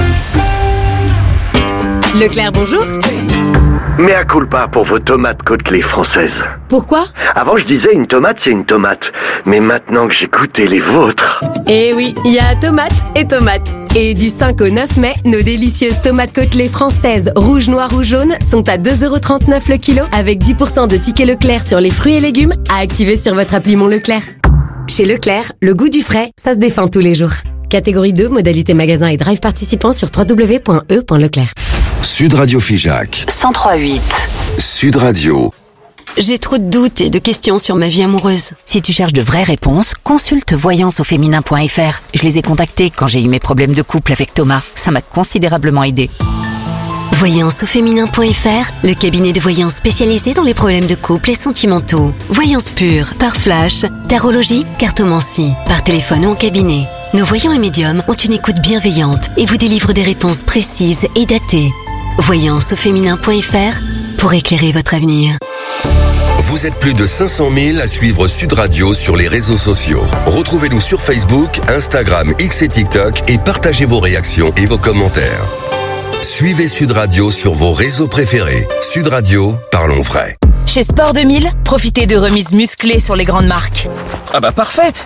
Leclerc, bonjour.
Mea culpa pour vos tomates Côtelets françaises.
Pourquoi ?
Avant, je disais une tomate, c'est une tomate. Mais maintenant que j'ai goûté les vôtres...
Eh oui, il y a tomates et tomates. Et du 5 au 9 mai, nos délicieuses tomates Côtelets françaises, rouges, noires ou jaunes, sont à 2,39€ le kilo, avec 10% de tickets Leclerc sur les fruits et légumes, à activer sur votre appli Mon Leclerc. Chez Leclerc, le goût du frais, ça se défend tous les jours. Catégorie 2, modalité magasin et drive participant sur www.e.leclerc.
Sud Radio Figeac.
103.8.
Sud Radio.
J'ai trop de doutes et de questions sur ma vie amoureuse.
Si tu cherches de vraies réponses, consulte voyanceauféminin.fr. Je les ai contactés quand j'ai eu mes problèmes de couple avec Thomas. Ça m'a considérablement aidé.
Voyanceauféminin.fr, le cabinet de voyance spécialisé dans les problèmes de couple et sentimentaux. Voyance pure, par flash, tarologie, cartomancie, par téléphone ou en cabinet. Nos voyants et médiums ont une écoute bienveillante et vous délivrent des réponses précises et datées. Voyanceauféminin.fr, pour éclairer votre avenir.
Vous êtes plus de 500 000 à suivre Sud Radio sur les réseaux sociaux. Retrouvez-nous sur Facebook, Instagram, X et TikTok et partagez vos réactions et vos commentaires. Suivez Sud Radio sur vos réseaux préférés. Sud Radio, parlons vrai.
Chez Sport 2000, profitez de remises musclées sur les grandes marques.
Ah bah parfait,